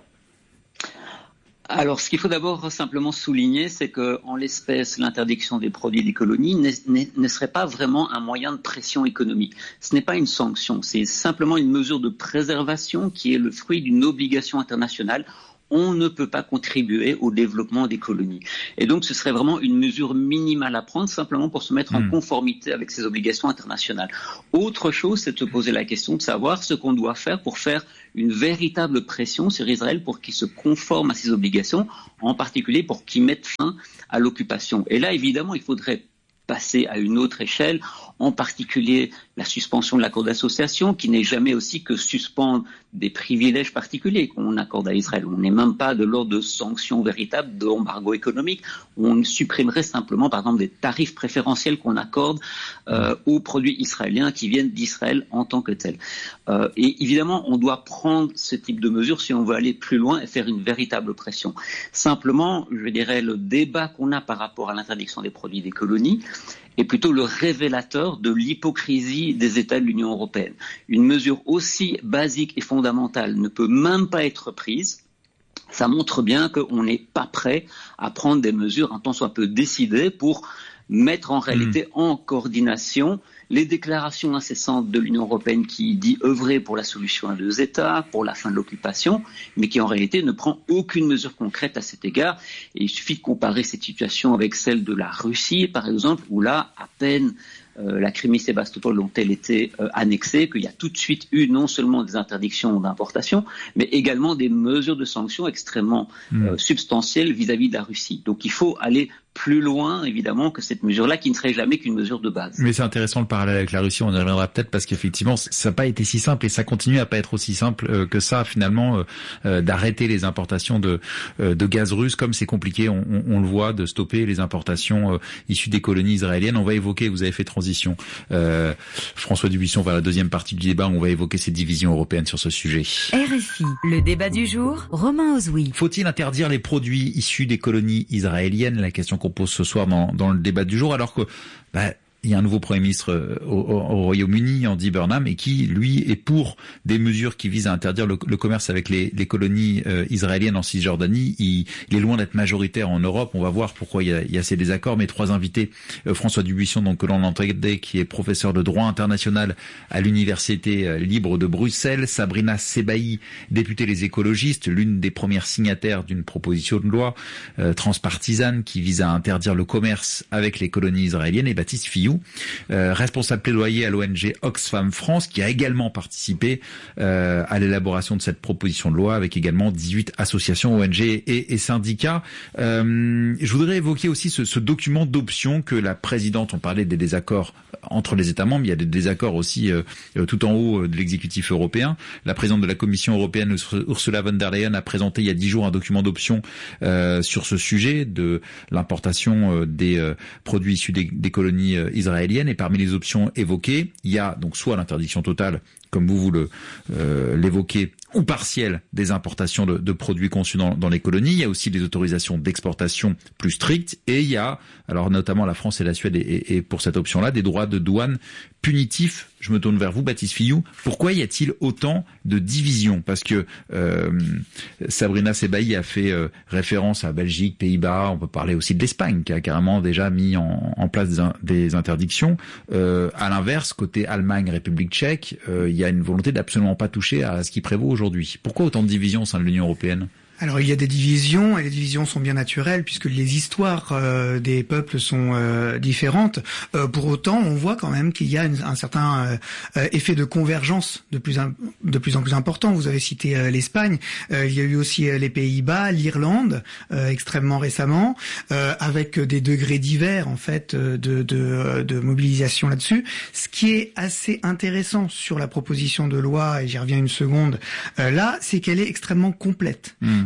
[SPEAKER 3] Alors, ce qu'il faut d'abord simplement souligner, c'est que, en l'espèce, l'interdiction des produits des colonies ne serait pas vraiment un moyen de pression économique. Ce n'est pas une sanction, c'est simplement une mesure de préservation qui est le fruit d'une obligation internationale. On ne peut pas contribuer au développement des colonies. Et donc, ce serait vraiment une mesure minimale à prendre, simplement pour se mettre en conformité avec ces obligations internationales. Autre chose, c'est de se poser la question de savoir ce qu'on doit faire pour faire une véritable pression sur Israël pour qu'il se conforme à ses obligations, en particulier pour qu'il mette fin à l'occupation. Et là, évidemment, il faudrait passer à une autre échelle, en particulier la suspension de l'accord d'association, qui n'est jamais aussi que suspendre des privilèges particuliers qu'on accorde à Israël. On n'est même pas de l'ordre de sanctions véritables, d'embargo économique. On supprimerait simplement, par exemple, des tarifs préférentiels qu'on accorde euh, aux produits israéliens qui viennent d'Israël en tant que tels. Euh, et évidemment, on doit prendre ce type de mesures si on veut aller plus loin et faire une véritable pression. Simplement, je dirais, le débat qu'on a par rapport à l'interdiction des produits des colonies est plutôt le révélateur de l'hypocrisie des États de l'Union européenne. Une mesure aussi basique et fondamentale ne peut même pas être prise. Ça montre bien qu'on n'est pas prêt à prendre des mesures un tant soit peu décidées pour mettre en réalité mmh. en coordination les déclarations incessantes de l'Union européenne qui dit œuvrer pour la solution à deux États, pour la fin de l'occupation, mais qui en réalité ne prend aucune mesure concrète à cet égard. Et il suffit de comparer cette situation avec celle de la Russie, par exemple, où là, à peine euh, la Crimée et Sébastopol ont-elles été euh, annexées, qu'il y a tout de suite eu non seulement des interdictions d'importation, mais également des mesures de sanctions extrêmement mmh. euh, substantielles vis-à-vis de la Russie. Donc il faut aller plus loin, évidemment, que cette mesure-là, qui ne serait jamais qu'une mesure de base.
[SPEAKER 20] Mais c'est intéressant le parallèle avec la Russie, on y reviendra peut-être, parce qu'effectivement, ça n'a pas été si simple, et ça continue à pas être aussi simple euh, que ça, finalement, euh, euh, d'arrêter les importations de, euh, de gaz russe, comme c'est compliqué, on, on, on le voit, de stopper les importations euh, issues des colonies israéliennes. On va évoquer, vous avez fait transition, euh, François Dubuisson, vers la deuxième partie du débat, on va évoquer ces divisions européennes sur ce sujet.
[SPEAKER 17] R F I, le débat du jour, Romain Ozoui.
[SPEAKER 20] Faut-il interdire les produits issus des colonies israéliennes? La question qu'on pose ce soir dans, dans le débat du jour, alors que bah, il y a un nouveau Premier ministre au, au, au Royaume-Uni, Andy Burnham, et qui, lui, est pour des mesures qui visent à interdire le, le commerce avec les, les colonies euh, israéliennes en Cisjordanie. Il, il est loin d'être majoritaire en Europe. On va voir pourquoi il y a, il y a ces désaccords. Mes trois invités, euh, François Dubuisson, donc que l'on entendait, qui est professeur de droit international à l'Université euh, libre de Bruxelles, Sabrina Sebaï, députée Les Écologistes, l'une des premières signataires d'une proposition de loi euh, transpartisane qui vise à interdire le commerce avec les colonies israéliennes, et Baptiste Fillou, Euh, responsable plaidoyer à l'O N G Oxfam France, qui a également participé euh, à l'élaboration de cette proposition de loi, avec également dix-huit associations, O N G et, et syndicats. Euh, je voudrais évoquer aussi ce, ce document d'option que la présidente, on parlait des désaccords entre les États membres, il y a des désaccords aussi euh, tout en haut de l'exécutif européen. La présidente de la Commission européenne, Ursula von der Leyen, a présenté il y a dix jours un document d'option euh, sur ce sujet de l'importation euh, des euh, produits issus des, des colonies euh, israélienne, et parmi les options évoquées, il y a donc soit l'interdiction totale, comme vous, vous le, euh, l'évoquez, ou partielle des importations de, de produits conçus dans, dans les colonies. Il y a aussi des autorisations d'exportation plus strictes, et il y a, alors notamment la France et la Suède, et, et, et pour cette option-là, des droits de douane punitifs. Je me tourne vers vous, Baptiste Fillou. Pourquoi y a-t-il autant de divisions? Parce que euh, Sabrina Sebaï a fait euh, référence à Belgique, Pays-Bas, on peut parler aussi de l'Espagne, qui a carrément déjà mis en, en place des, des interdictions. Euh, à l'inverse, côté Allemagne, République tchèque, euh, il y a une volonté d'absolument pas toucher à ce qui prévaut aujourd'hui. Pourquoi autant de divisions au sein de l'Union européenne?
[SPEAKER 2] Alors il y a des divisions, et les divisions sont bien naturelles puisque les histoires euh, des peuples sont euh, différentes. Euh, pour autant, on voit quand même qu'il y a une, un certain euh, effet de convergence de plus, in, de plus en plus important. Vous avez cité euh, l'Espagne, euh, il y a eu aussi euh, les Pays-Bas, l'Irlande, euh, extrêmement récemment, euh, avec des degrés divers en fait de, de, de mobilisation là-dessus. Ce qui est assez intéressant sur la proposition de loi, et j'y reviens une seconde, euh, là, c'est qu'elle est extrêmement complète. Mmh.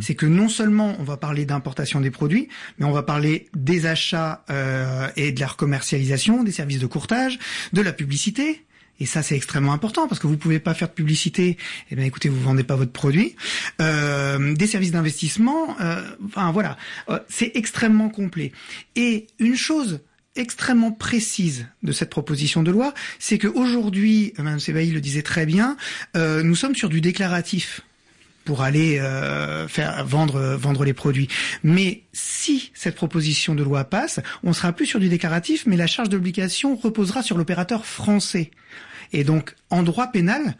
[SPEAKER 2] c'est que non seulement on va parler d'importation des produits, mais on va parler des achats euh, et de leur commercialisation, des services de courtage, de la publicité. Et ça, c'est extrêmement important parce que vous pouvez pas faire de publicité. Eh bien, écoutez, vous vendez pas votre produit. Euh, des services d'investissement. Euh, enfin, voilà. Euh, c'est extrêmement complet. Et une chose extrêmement précise de cette proposition de loi, c'est qu'aujourd'hui, Mme Sebaï le disait très bien, euh, nous sommes sur du déclaratif pour aller euh, faire vendre vendre les produits. Mais si cette proposition de loi passe, on sera plus sur du déclaratif, mais la charge d'obligation reposera sur l'opérateur français. Et donc, en droit pénal,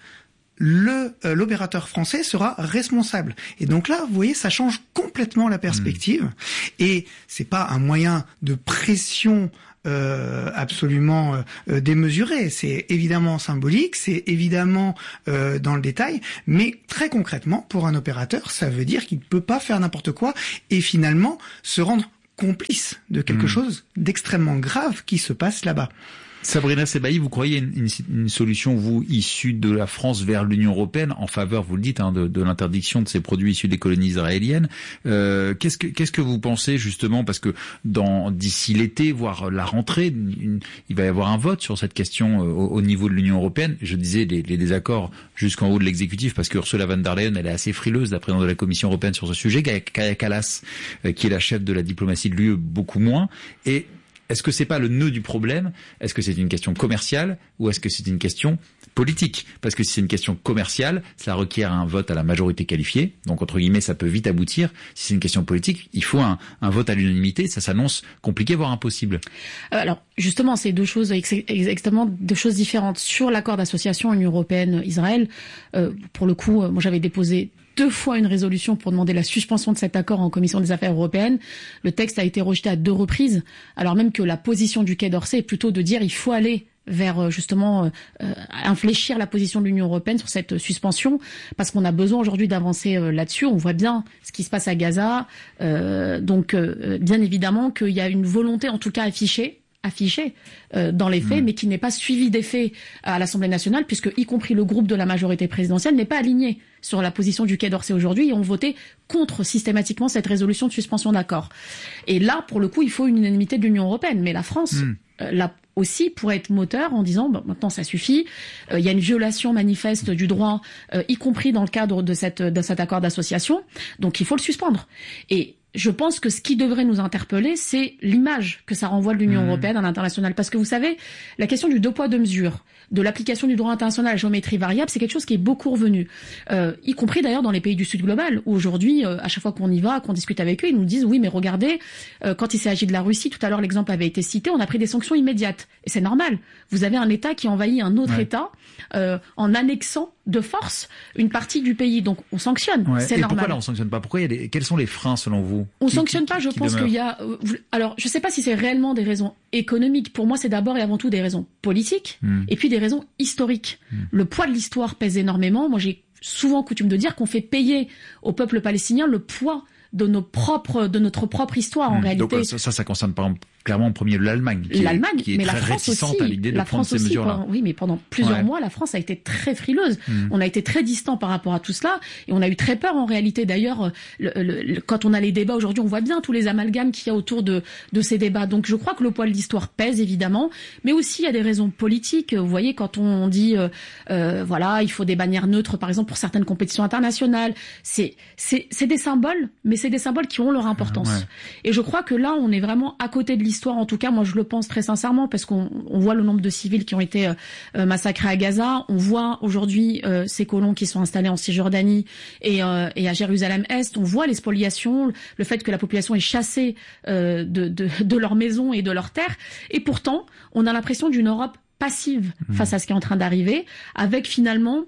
[SPEAKER 2] le euh, l'opérateur français sera responsable. Et donc là, vous voyez, ça change complètement la perspective. Mmh. Et c'est pas un moyen de pression Euh, absolument euh, démesuré. C'est évidemment symbolique, c'est évidemment euh, dans le détail, mais très concrètement, pour un opérateur, ça veut dire qu'il ne peut pas faire n'importe quoi et finalement se rendre complice de quelque mmh. chose d'extrêmement grave qui se passe là-bas.
[SPEAKER 20] Sabrina Sebaï, vous croyez une, une, une solution, vous, issue de la France vers l'Union européenne, en faveur, vous le dites, hein, de, de l'interdiction de ces produits issus des colonies israéliennes. Euh, qu'est-ce que qu'est-ce que vous pensez justement, parce que dans d'ici l'été, voire la rentrée, une, il va y avoir un vote sur cette question euh, au, au niveau de l'Union européenne. Je disais les, les désaccords jusqu'en haut de l'exécutif, parce que Ursula von der Leyen, elle est assez frileuse, la présidente de la Commission européenne, sur ce sujet. Kaja Kallas, euh, qui est la chef de la diplomatie de l'U E, beaucoup moins. Et est-ce que c'est pas le nœud du problème? Est-ce que c'est une question commerciale ou est-ce que c'est une question politique? Parce que si c'est une question commerciale, ça requiert un vote à la majorité qualifiée. Donc, entre guillemets, ça peut vite aboutir. Si c'est une question politique, il faut un, un vote à l'unanimité. Ça s'annonce compliqué, voire impossible.
[SPEAKER 21] Alors, justement, c'est deux choses exactement deux choses différentes. Sur l'accord d'association Union européenne-Israël, euh, pour le coup, moi j'avais déposé deux fois une résolution pour demander la suspension de cet accord en commission des affaires européennes. Le texte a été rejeté à deux reprises, alors même que la position du Quai d'Orsay est plutôt de dire il faut aller vers justement euh, infléchir la position de l'Union européenne sur cette suspension, parce qu'on a besoin aujourd'hui d'avancer euh, là-dessus. On voit bien ce qui se passe à Gaza, euh, donc euh, bien évidemment qu'il y a une volonté, en tout cas affichée, affiché euh, dans les faits, mmh. mais qui n'est pas suivi des faits à l'Assemblée nationale, puisque y compris le groupe de la majorité présidentielle n'est pas aligné sur la position du Quai d'Orsay aujourd'hui et ont voté contre systématiquement cette résolution de suspension d'accord. Et là, pour le coup, il faut une unanimité de l'Union européenne, mais la France, mmh. euh, là aussi, pourrait être moteur en disant bon, maintenant ça suffit, il euh, y a une violation manifeste du droit, euh, y compris dans le cadre de, cette, de cet accord d'association, donc il faut le suspendre. Et je pense que ce qui devrait nous interpeller, c'est l'image que ça renvoie de l'Union mmh. européenne à l'international. Parce que vous savez, la question du deux poids, deux mesures, de l'application du droit international à la géométrie variable, c'est quelque chose qui est beaucoup revenu. Euh, y compris d'ailleurs dans les pays du Sud global, où aujourd'hui, euh, à chaque fois qu'on y va, qu'on discute avec eux, ils nous disent oui, mais regardez, euh, quand il s'est agi de la Russie, tout à l'heure l'exemple avait été cité, on a pris des sanctions immédiates. Et c'est normal. Vous avez un État qui envahit un autre ouais. État euh, en annexant de force une partie du pays. Donc on sanctionne, ouais. c'est
[SPEAKER 20] Et
[SPEAKER 21] normal.
[SPEAKER 20] Pourquoi là on sanctionne pas? Pourquoi il y a des... Quels sont les freins selon vous?
[SPEAKER 21] On
[SPEAKER 20] qui,
[SPEAKER 21] sanctionne
[SPEAKER 20] qui,
[SPEAKER 21] pas, je
[SPEAKER 20] qui
[SPEAKER 21] pense qu'il y a... Alors je sais pas si c'est réellement des raisons économiques. Pour moi, c'est d'abord et avant tout des raisons politiques mmh. et puis des raisons historiques. Mmh. Le poids de l'histoire pèse énormément. Moi, j'ai souvent coutume de dire qu'on fait payer au peuple palestinien le poids de nos propres, de notre propre histoire en mmh. réalité.
[SPEAKER 20] Donc ça, ça, ça concerne par exemple clairement en premier l'Allemagne, qui
[SPEAKER 21] l'Allemagne,
[SPEAKER 20] est, qui est
[SPEAKER 21] mais
[SPEAKER 20] très
[SPEAKER 21] la France
[SPEAKER 20] réticente
[SPEAKER 21] aussi,
[SPEAKER 20] à l'idée de
[SPEAKER 21] la
[SPEAKER 20] prendre
[SPEAKER 21] France
[SPEAKER 20] ces
[SPEAKER 21] aussi,
[SPEAKER 20] mesures-là.
[SPEAKER 21] pendant, oui, mais pendant plusieurs
[SPEAKER 20] ouais.
[SPEAKER 21] mois, la France a été très frileuse.
[SPEAKER 20] Mmh.
[SPEAKER 21] On a été très distant par rapport à tout cela, et on a eu très peur en réalité. D'ailleurs, le, le, le, quand on a les débats aujourd'hui, on voit bien tous les amalgames qu'il y a autour de, de ces débats. Donc, je crois que le poids de l'histoire pèse évidemment, mais aussi il y a des raisons politiques. Vous voyez, quand on dit, euh, euh, voilà, il faut des bannières neutres, par exemple, pour certaines compétitions internationales, c'est, c'est, c'est des symboles, mais c'est des symboles qui ont leur importance. Ouais. Et je crois que là, on est vraiment à côté de l'histoire. En tout cas, moi, je le pense très sincèrement, parce qu'on on voit le nombre de civils qui ont été euh, massacrés à Gaza. On voit aujourd'hui euh, ces colons qui sont installés en Cisjordanie et, euh, et à Jérusalem-Est. On voit les spoliations, le fait que la population est chassée euh, de, de, de leurs maisons et de leurs terres. Et pourtant, on a l'impression d'une Europe passive mmh. face à ce qui est en train d'arriver, avec finalement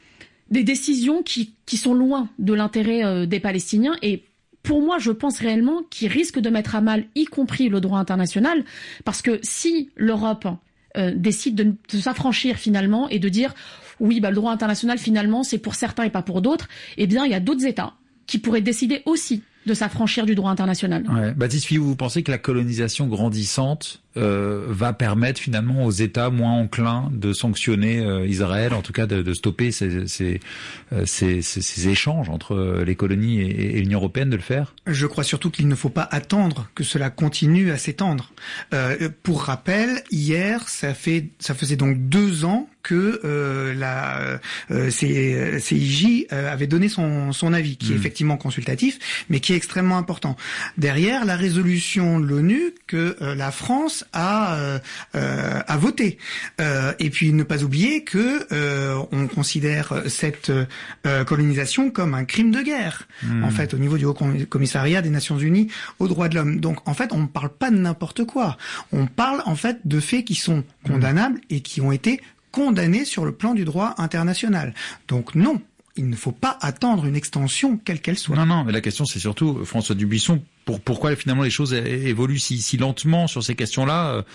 [SPEAKER 21] des décisions qui, qui sont loin de l'intérêt euh, des Palestiniens. Et pour moi, je pense réellement qu'ils risquent de mettre à mal, y compris le droit international, parce que si l'Europe euh, décide de, de s'affranchir finalement et de dire oui, bah, le droit international finalement c'est pour certains et pas pour d'autres, eh bien il y a d'autres États qui pourraient décider aussi de s'affranchir du droit international.
[SPEAKER 20] Ouais. Baptiste Fillou, vous pensez que la colonisation grandissante euh, va permettre finalement aux États moins enclins de sanctionner euh, Israël, en tout cas de, de stopper ces, ces, euh, ces, ces, ces échanges entre les colonies et, et l'Union européenne, de le faire?
[SPEAKER 2] Je crois surtout qu'il ne faut pas attendre que cela continue à s'étendre. Euh, pour rappel, hier, ça fait, ça faisait donc deux ans que euh, la euh, C I J euh, avait donné son, son avis, qui mmh. est effectivement consultatif, mais qui est extrêmement important. Derrière, la résolution de l'ONU que euh, la France a euh, euh, a voté. Euh, et puis ne pas oublier que euh, on considère cette euh, colonisation comme un crime de guerre, mmh. en fait, au niveau du Haut Commissariat des Nations Unies aux droits de l'homme. Donc, en fait, on ne parle pas de n'importe quoi. On parle en fait de faits qui sont condamnables et qui ont été condamnés sur le plan du droit international. Donc non, il ne faut pas attendre une extension quelle qu'elle soit.
[SPEAKER 20] Non, non, mais la question c'est surtout, François Dubuisson, pour, pourquoi finalement les choses évoluent si, si lentement sur ces questions-là euh...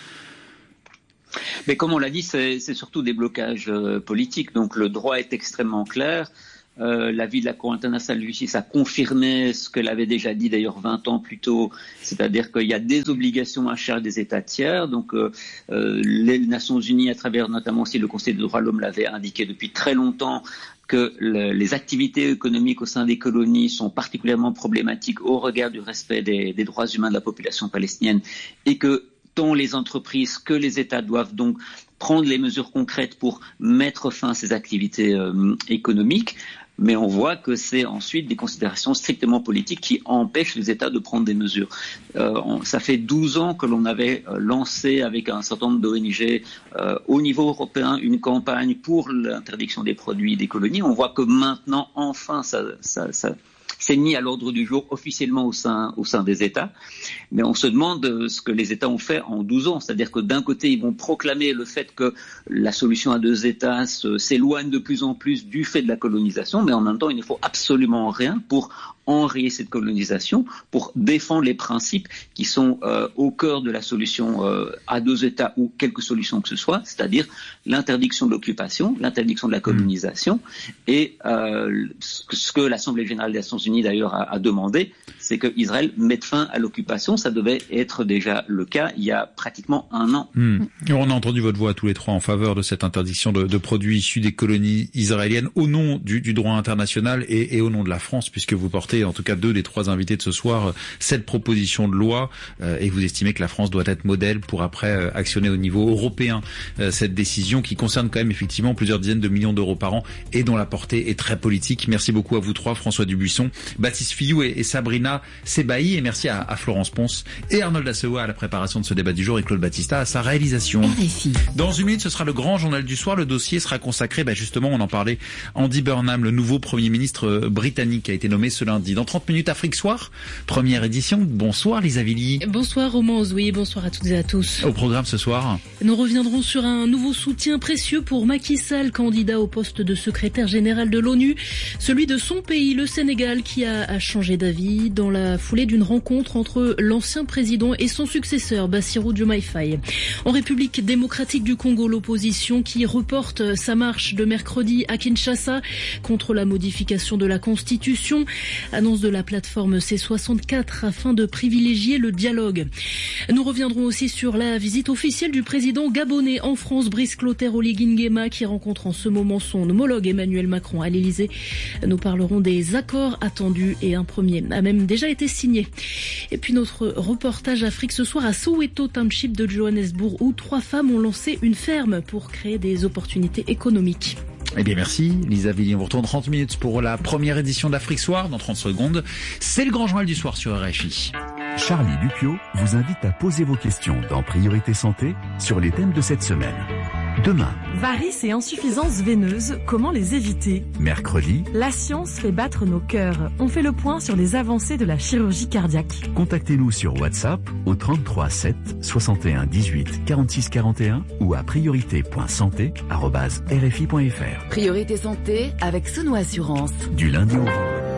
[SPEAKER 3] Mais comme on l'a dit, c'est, c'est surtout des blocages euh, politiques. Donc le droit est extrêmement clair. Euh, l'avis de la Cour internationale de justice a confirmé ce qu'elle avait déjà dit d'ailleurs vingt ans plus tôt, c'est-à-dire qu'il y a des obligations à charge des États tiers. Donc euh, euh, les Nations Unies, à travers notamment aussi le Conseil des droits de l'homme, l'avait indiqué depuis très longtemps que le, les activités économiques au sein des colonies sont particulièrement problématiques au regard du respect des, des droits humains de la population palestinienne, et que tant les entreprises que les États doivent donc prendre les mesures concrètes pour mettre fin à ces activités euh, économiques. Mais on voit que c'est ensuite des considérations strictement politiques qui empêchent les États de prendre des mesures. Euh, on, ça fait douze ans que l'on avait euh, lancé avec un certain nombre d'O N G euh, au niveau européen une campagne pour l'interdiction des produits des colonies. On voit que maintenant, enfin, ça, ça, ça c'est mis à l'ordre du jour officiellement au sein, au sein des États. Mais on se demande ce que les États ont fait en douze ans. C'est-à-dire que d'un côté, ils vont proclamer le fait que la solution à deux États se, s'éloigne de plus en plus du fait de la colonisation, mais en même temps, il ne faut absolument rien pour enrayer cette colonisation, pour défendre les principes qui sont euh, au cœur de la solution euh, à deux États ou quelque solution que ce soit, c'est-à-dire l'interdiction de l'occupation, l'interdiction de la colonisation, et euh, ce que l'Assemblée générale des Nations Unies d'ailleurs a, a demandé, c'est que Israël mette fin à l'occupation. Ça devait être déjà le cas il y a pratiquement un an.
[SPEAKER 20] Mmh. Et on a entendu votre voix tous les trois en faveur de cette interdiction de, de produits issus des colonies israéliennes au nom du, du droit international et, et au nom de la France, puisque vous portez, en tout cas deux des trois invités de ce soir, cette proposition de loi euh, et vous estimez que la France doit être modèle pour après euh, actionner au niveau européen euh, cette décision qui concerne quand même effectivement plusieurs dizaines de millions d'euros par an et dont la portée est très politique. Merci beaucoup à vous trois, François Dubuisson, Baptiste Fillou et, et Sabrina Sebaï, et merci à, à Florence Ponce et Arnold Asseoua à la préparation de ce débat du jour et Claude Battista à sa réalisation. R F I. Dans une minute, ce sera le grand journal du soir. Le dossier sera consacré, bah justement, on en parlait, Andy Burnham, le nouveau Premier ministre britannique, a été nommé ce lundi. Dans trente minutes, Afrique Soir, première édition. Bonsoir Lisa Villy.
[SPEAKER 4] Bonsoir Romain Ozoui, bonsoir à toutes et à tous.
[SPEAKER 20] Au programme ce soir,
[SPEAKER 4] nous reviendrons sur un nouveau soutien précieux pour Macky Sall, candidat au poste de secrétaire général de l'ONU, celui de son pays, le Sénégal, qui a, a changé d'avis dans la foulée d'une rencontre entre l'ancien président et son successeur, Bassirou Diomaye Faye. En République démocratique du Congo, l'opposition qui reporte sa marche de mercredi à Kinshasa contre la modification de la Constitution, annonce de la plateforme C soixante-quatre afin de privilégier le dialogue. Nous reviendrons aussi sur la visite officielle du président gabonais en France, Brice Clotaire Oligui Nguema, qui rencontre en ce moment son homologue Emmanuel Macron à l'Elysée. Nous parlerons des accords attendus et un premier a même déjà été signé. Et puis notre reportage Afrique ce soir à Soweto Township de Johannesburg, où trois femmes ont lancé une ferme pour créer des opportunités économiques.
[SPEAKER 20] Eh bien merci Lisa Villy, on vous retourne trente minutes pour la première édition d'Afrique Soir. Dans trente secondes, c'est le grand journal du soir sur R F I.
[SPEAKER 22] Charlie Dupio vous invite à poser vos questions dans Priorité Santé sur les thèmes de cette semaine. Demain,
[SPEAKER 23] varices et insuffisances veineuses, comment les éviter?
[SPEAKER 22] Mercredi,
[SPEAKER 23] la science fait battre nos cœurs. On fait le point sur les avancées de la chirurgie cardiaque.
[SPEAKER 22] Contactez-nous sur WhatsApp au trente-trois sept soixante et un dix-huit quarante-six quarante et un ou à priorité point santé arobase r f i point f r.
[SPEAKER 24] Priorité Santé avec Sono Assurance.
[SPEAKER 22] Du lundi au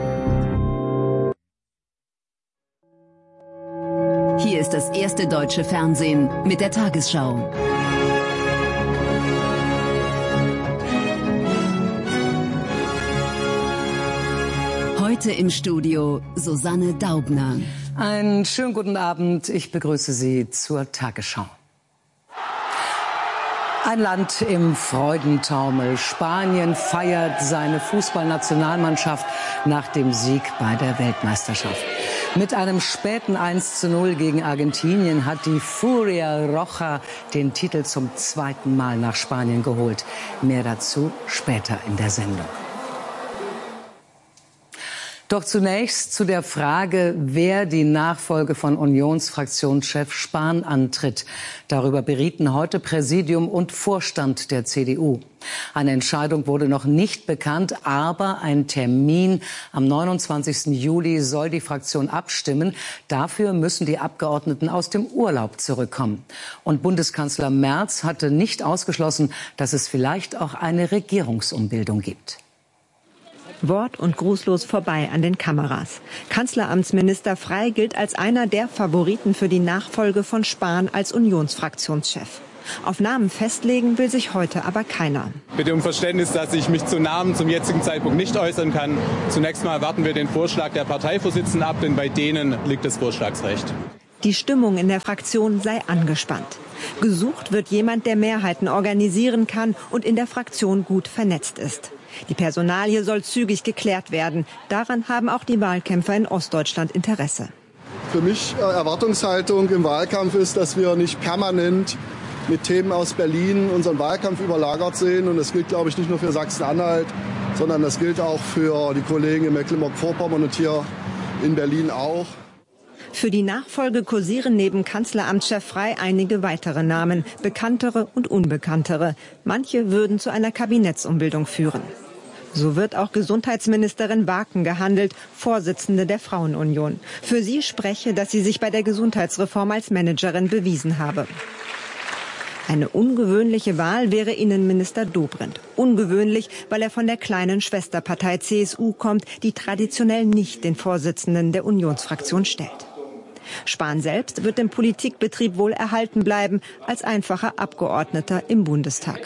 [SPEAKER 24] Hier ist das erste deutsche Fernsehen mit der Tagesschau. Heute Heute im Studio Susanne Daubner.
[SPEAKER 5] Einen schönen guten Abend. Ich begrüße Sie zur Tagesschau. Ein Land im Freudentaumel. Spanien feiert seine Fußballnationalmannschaft nach dem Sieg bei der Weltmeisterschaft. Mit einem späten eins zu null gegen Argentinien hat die Furia Roja den Titel zum zweiten Mal nach Spanien geholt. Mehr dazu später in der Sendung. Doch zunächst zu der Frage, wer die Nachfolge von Unionsfraktionschef Spahn antritt. Darüber berieten heute Präsidium und Vorstand der C D U. Eine Entscheidung wurde noch nicht bekannt, aber ein Termin am neunundzwanzigsten Juli soll die Fraktion abstimmen. Dafür müssen die Abgeordneten aus dem Urlaub zurückkommen. Und Bundeskanzler Merz hatte nicht ausgeschlossen, dass es vielleicht auch eine Regierungsumbildung gibt.
[SPEAKER 6] Wort- und grußlos vorbei an den Kameras. Kanzleramtsminister Frey gilt als einer der Favoriten für die Nachfolge von Spahn als Unionsfraktionschef. Auf Namen festlegen will sich heute aber keiner.
[SPEAKER 8] Bitte um Verständnis, dass ich mich zu Namen zum jetzigen Zeitpunkt nicht äußern kann. Zunächst mal warten wir den Vorschlag der Parteivorsitzenden ab, denn bei denen liegt das Vorschlagsrecht.
[SPEAKER 6] Die Stimmung in der Fraktion sei angespannt. Gesucht wird jemand, der Mehrheiten organisieren kann und in der Fraktion gut vernetzt ist. Die Personalie soll zügig geklärt werden. Daran haben auch die Wahlkämpfer in Ostdeutschland Interesse.
[SPEAKER 9] Für mich äh, Erwartungshaltung im Wahlkampf ist, dass wir nicht permanent mit Themen aus Berlin unseren Wahlkampf überlagert sehen. Und das gilt, glaube ich, nicht nur für Sachsen-Anhalt, sondern das gilt auch für die Kollegen in Mecklenburg-Vorpommern und hier in Berlin auch.
[SPEAKER 6] Für die Nachfolge kursieren neben Kanzleramtschef Frey einige weitere Namen, bekanntere und unbekanntere. Manche würden zu einer Kabinettsumbildung führen. So wird auch Gesundheitsministerin Waken gehandelt, Vorsitzende der Frauenunion. Für sie spreche, dass sie sich bei der Gesundheitsreform als Managerin bewiesen habe. Eine ungewöhnliche Wahl wäre Innenminister Dobrindt. Ungewöhnlich, weil er von der kleinen Schwesterpartei C S U kommt, die traditionell nicht den Vorsitzenden der Unionsfraktion stellt. Spahn selbst wird im Politikbetrieb wohl erhalten bleiben, als einfacher Abgeordneter im Bundestag.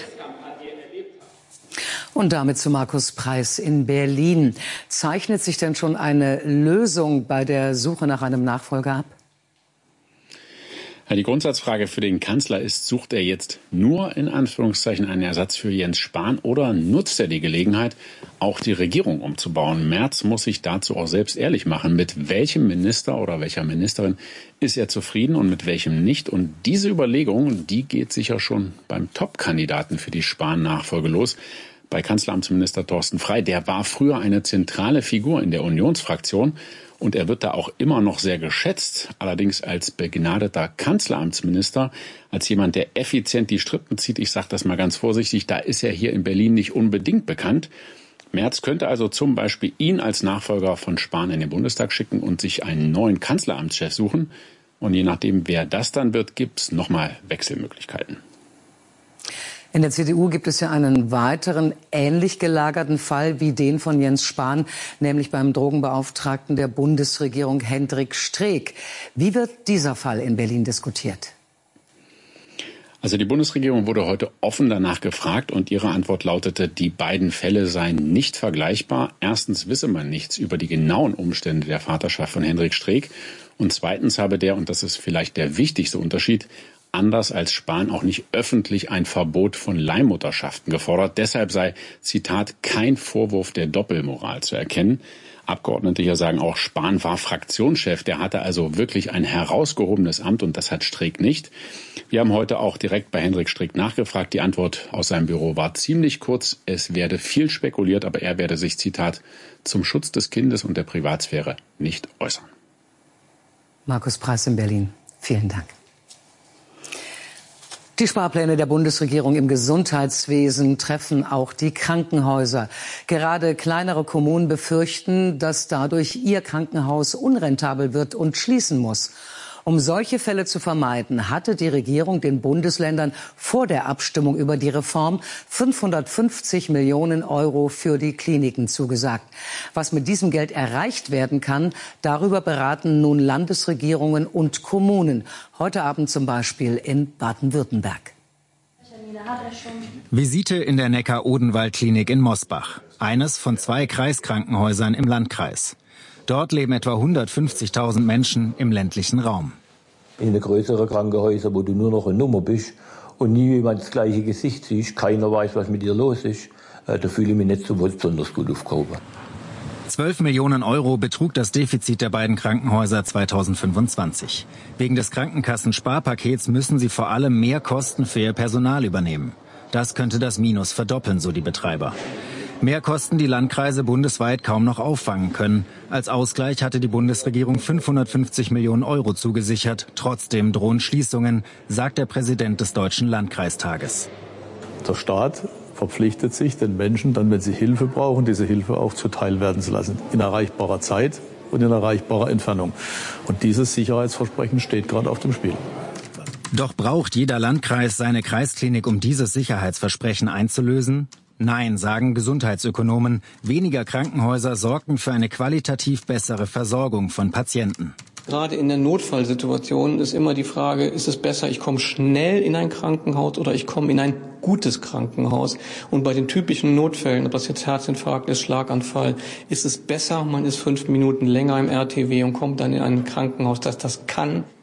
[SPEAKER 5] Und damit zu Markus Preiß in Berlin. Zeichnet sich denn schon eine Lösung bei der Suche nach einem Nachfolger ab?
[SPEAKER 25] Ja, die Grundsatzfrage für den Kanzler ist, sucht er jetzt nur in Anführungszeichen einen Ersatz für Jens Spahn oder nutzt er die Gelegenheit, auch die Regierung umzubauen? Merz muss sich dazu auch selbst ehrlich machen. Mit welchem Minister oder welcher Ministerin ist er zufrieden und mit welchem nicht? Und diese Überlegung, die geht sicher schon beim Top-Kandidaten für die Spahn-Nachfolge los. Bei Kanzleramtsminister Thorsten Frey, der war früher eine zentrale Figur in der Unionsfraktion und er wird da auch immer noch sehr geschätzt, allerdings als begnadeter Kanzleramtsminister, als jemand, der effizient die Strippen zieht. Ich sage das mal ganz vorsichtig, da ist er hier in Berlin nicht unbedingt bekannt. Merz könnte also zum Beispiel ihn als Nachfolger von Spahn in den Bundestag schicken und sich einen neuen Kanzleramtschef suchen. Und je nachdem, wer das dann wird, gibt es nochmal Wechselmöglichkeiten.
[SPEAKER 5] In der C D U gibt es ja einen weiteren ähnlich gelagerten Fall wie den von Jens Spahn, nämlich beim Drogenbeauftragten der Bundesregierung Hendrik Streeck. Wie wird dieser Fall in Berlin diskutiert?
[SPEAKER 25] Also die Bundesregierung wurde heute offen danach gefragt und ihre Antwort lautete, die beiden Fälle seien nicht vergleichbar. Erstens wisse man nichts über die genauen Umstände der Vaterschaft von Hendrik Streeck und zweitens habe der, und das ist vielleicht der wichtigste Unterschied, anders als Spahn auch nicht öffentlich ein Verbot von Leihmutterschaften gefordert. Deshalb sei, Zitat, kein Vorwurf der Doppelmoral zu erkennen. Abgeordnete hier sagen auch, Spahn war Fraktionschef. Der hatte also wirklich ein herausgehobenes Amt und das hat Streeck nicht. Wir haben heute auch direkt bei Hendrik Streeck nachgefragt. Die Antwort aus seinem Büro war ziemlich kurz. Es werde viel spekuliert, aber er werde sich, Zitat, zum Schutz des Kindes und der Privatsphäre nicht äußern.
[SPEAKER 5] Markus Preiß in Berlin. Vielen Dank. Die Sparpläne der Bundesregierung im Gesundheitswesen treffen auch die Krankenhäuser. Gerade kleinere Kommunen befürchten, dass dadurch ihr Krankenhaus unrentabel wird und schließen muss. Um solche Fälle zu vermeiden, hatte die Regierung den Bundesländern vor der Abstimmung über die Reform fünfhundertfünfzig Millionen Euro für die Kliniken zugesagt. Was mit diesem Geld erreicht werden kann, darüber beraten nun Landesregierungen und Kommunen. Heute Abend zum Beispiel in Baden-Württemberg.
[SPEAKER 26] Visite in der Neckar-Odenwald-Klinik in Mosbach. Eines von zwei Kreiskrankenhäusern im Landkreis.
[SPEAKER 7] Dort leben etwa hundertfünfzigtausend Menschen im ländlichen Raum.
[SPEAKER 10] In den größeren Krankenhäusern, wo du nur noch eine Nummer bist und nie jemand das gleiche Gesicht siehst, keiner weiß, was mit dir los ist, da fühle ich mich nicht so besonders gut aufgehoben.
[SPEAKER 7] zwölf Millionen Euro betrug das Defizit der beiden Krankenhäuser zweitausendfünfundzwanzig. Wegen des Krankenkassensparpakets müssen sie vor allem mehr Kosten für ihr Personal übernehmen. Das könnte das Minus verdoppeln, so die Betreiber. Mehrkosten, die Landkreise bundesweit kaum noch auffangen können. Als Ausgleich hatte die Bundesregierung fünfhundertfünfzig Millionen Euro zugesichert. Trotzdem drohen Schließungen, sagt der Präsident des Deutschen Landkreistages.
[SPEAKER 11] Der Staat verpflichtet sich, den Menschen dann, wenn sie Hilfe brauchen, diese Hilfe auch zuteil werden zu lassen. In erreichbarer Zeit und in erreichbarer Entfernung. Und dieses Sicherheitsversprechen steht gerade auf dem Spiel.
[SPEAKER 7] Doch braucht jeder Landkreis seine Kreisklinik, um dieses Sicherheitsversprechen einzulösen? Nein, sagen Gesundheitsökonomen. Weniger Krankenhäuser sorgten für eine qualitativ bessere Versorgung von Patienten.
[SPEAKER 12] Gerade in der Notfallsituation ist immer die Frage, ist es besser, ich komme schnell in ein Krankenhaus oder ich komme in ein gutes Krankenhaus? Und bei den typischen Notfällen, ob das jetzt Herzinfarkt ist, Schlaganfall, ist es besser, man ist fünf Minuten länger im R T W und kommt dann in ein Krankenhaus, das das kann.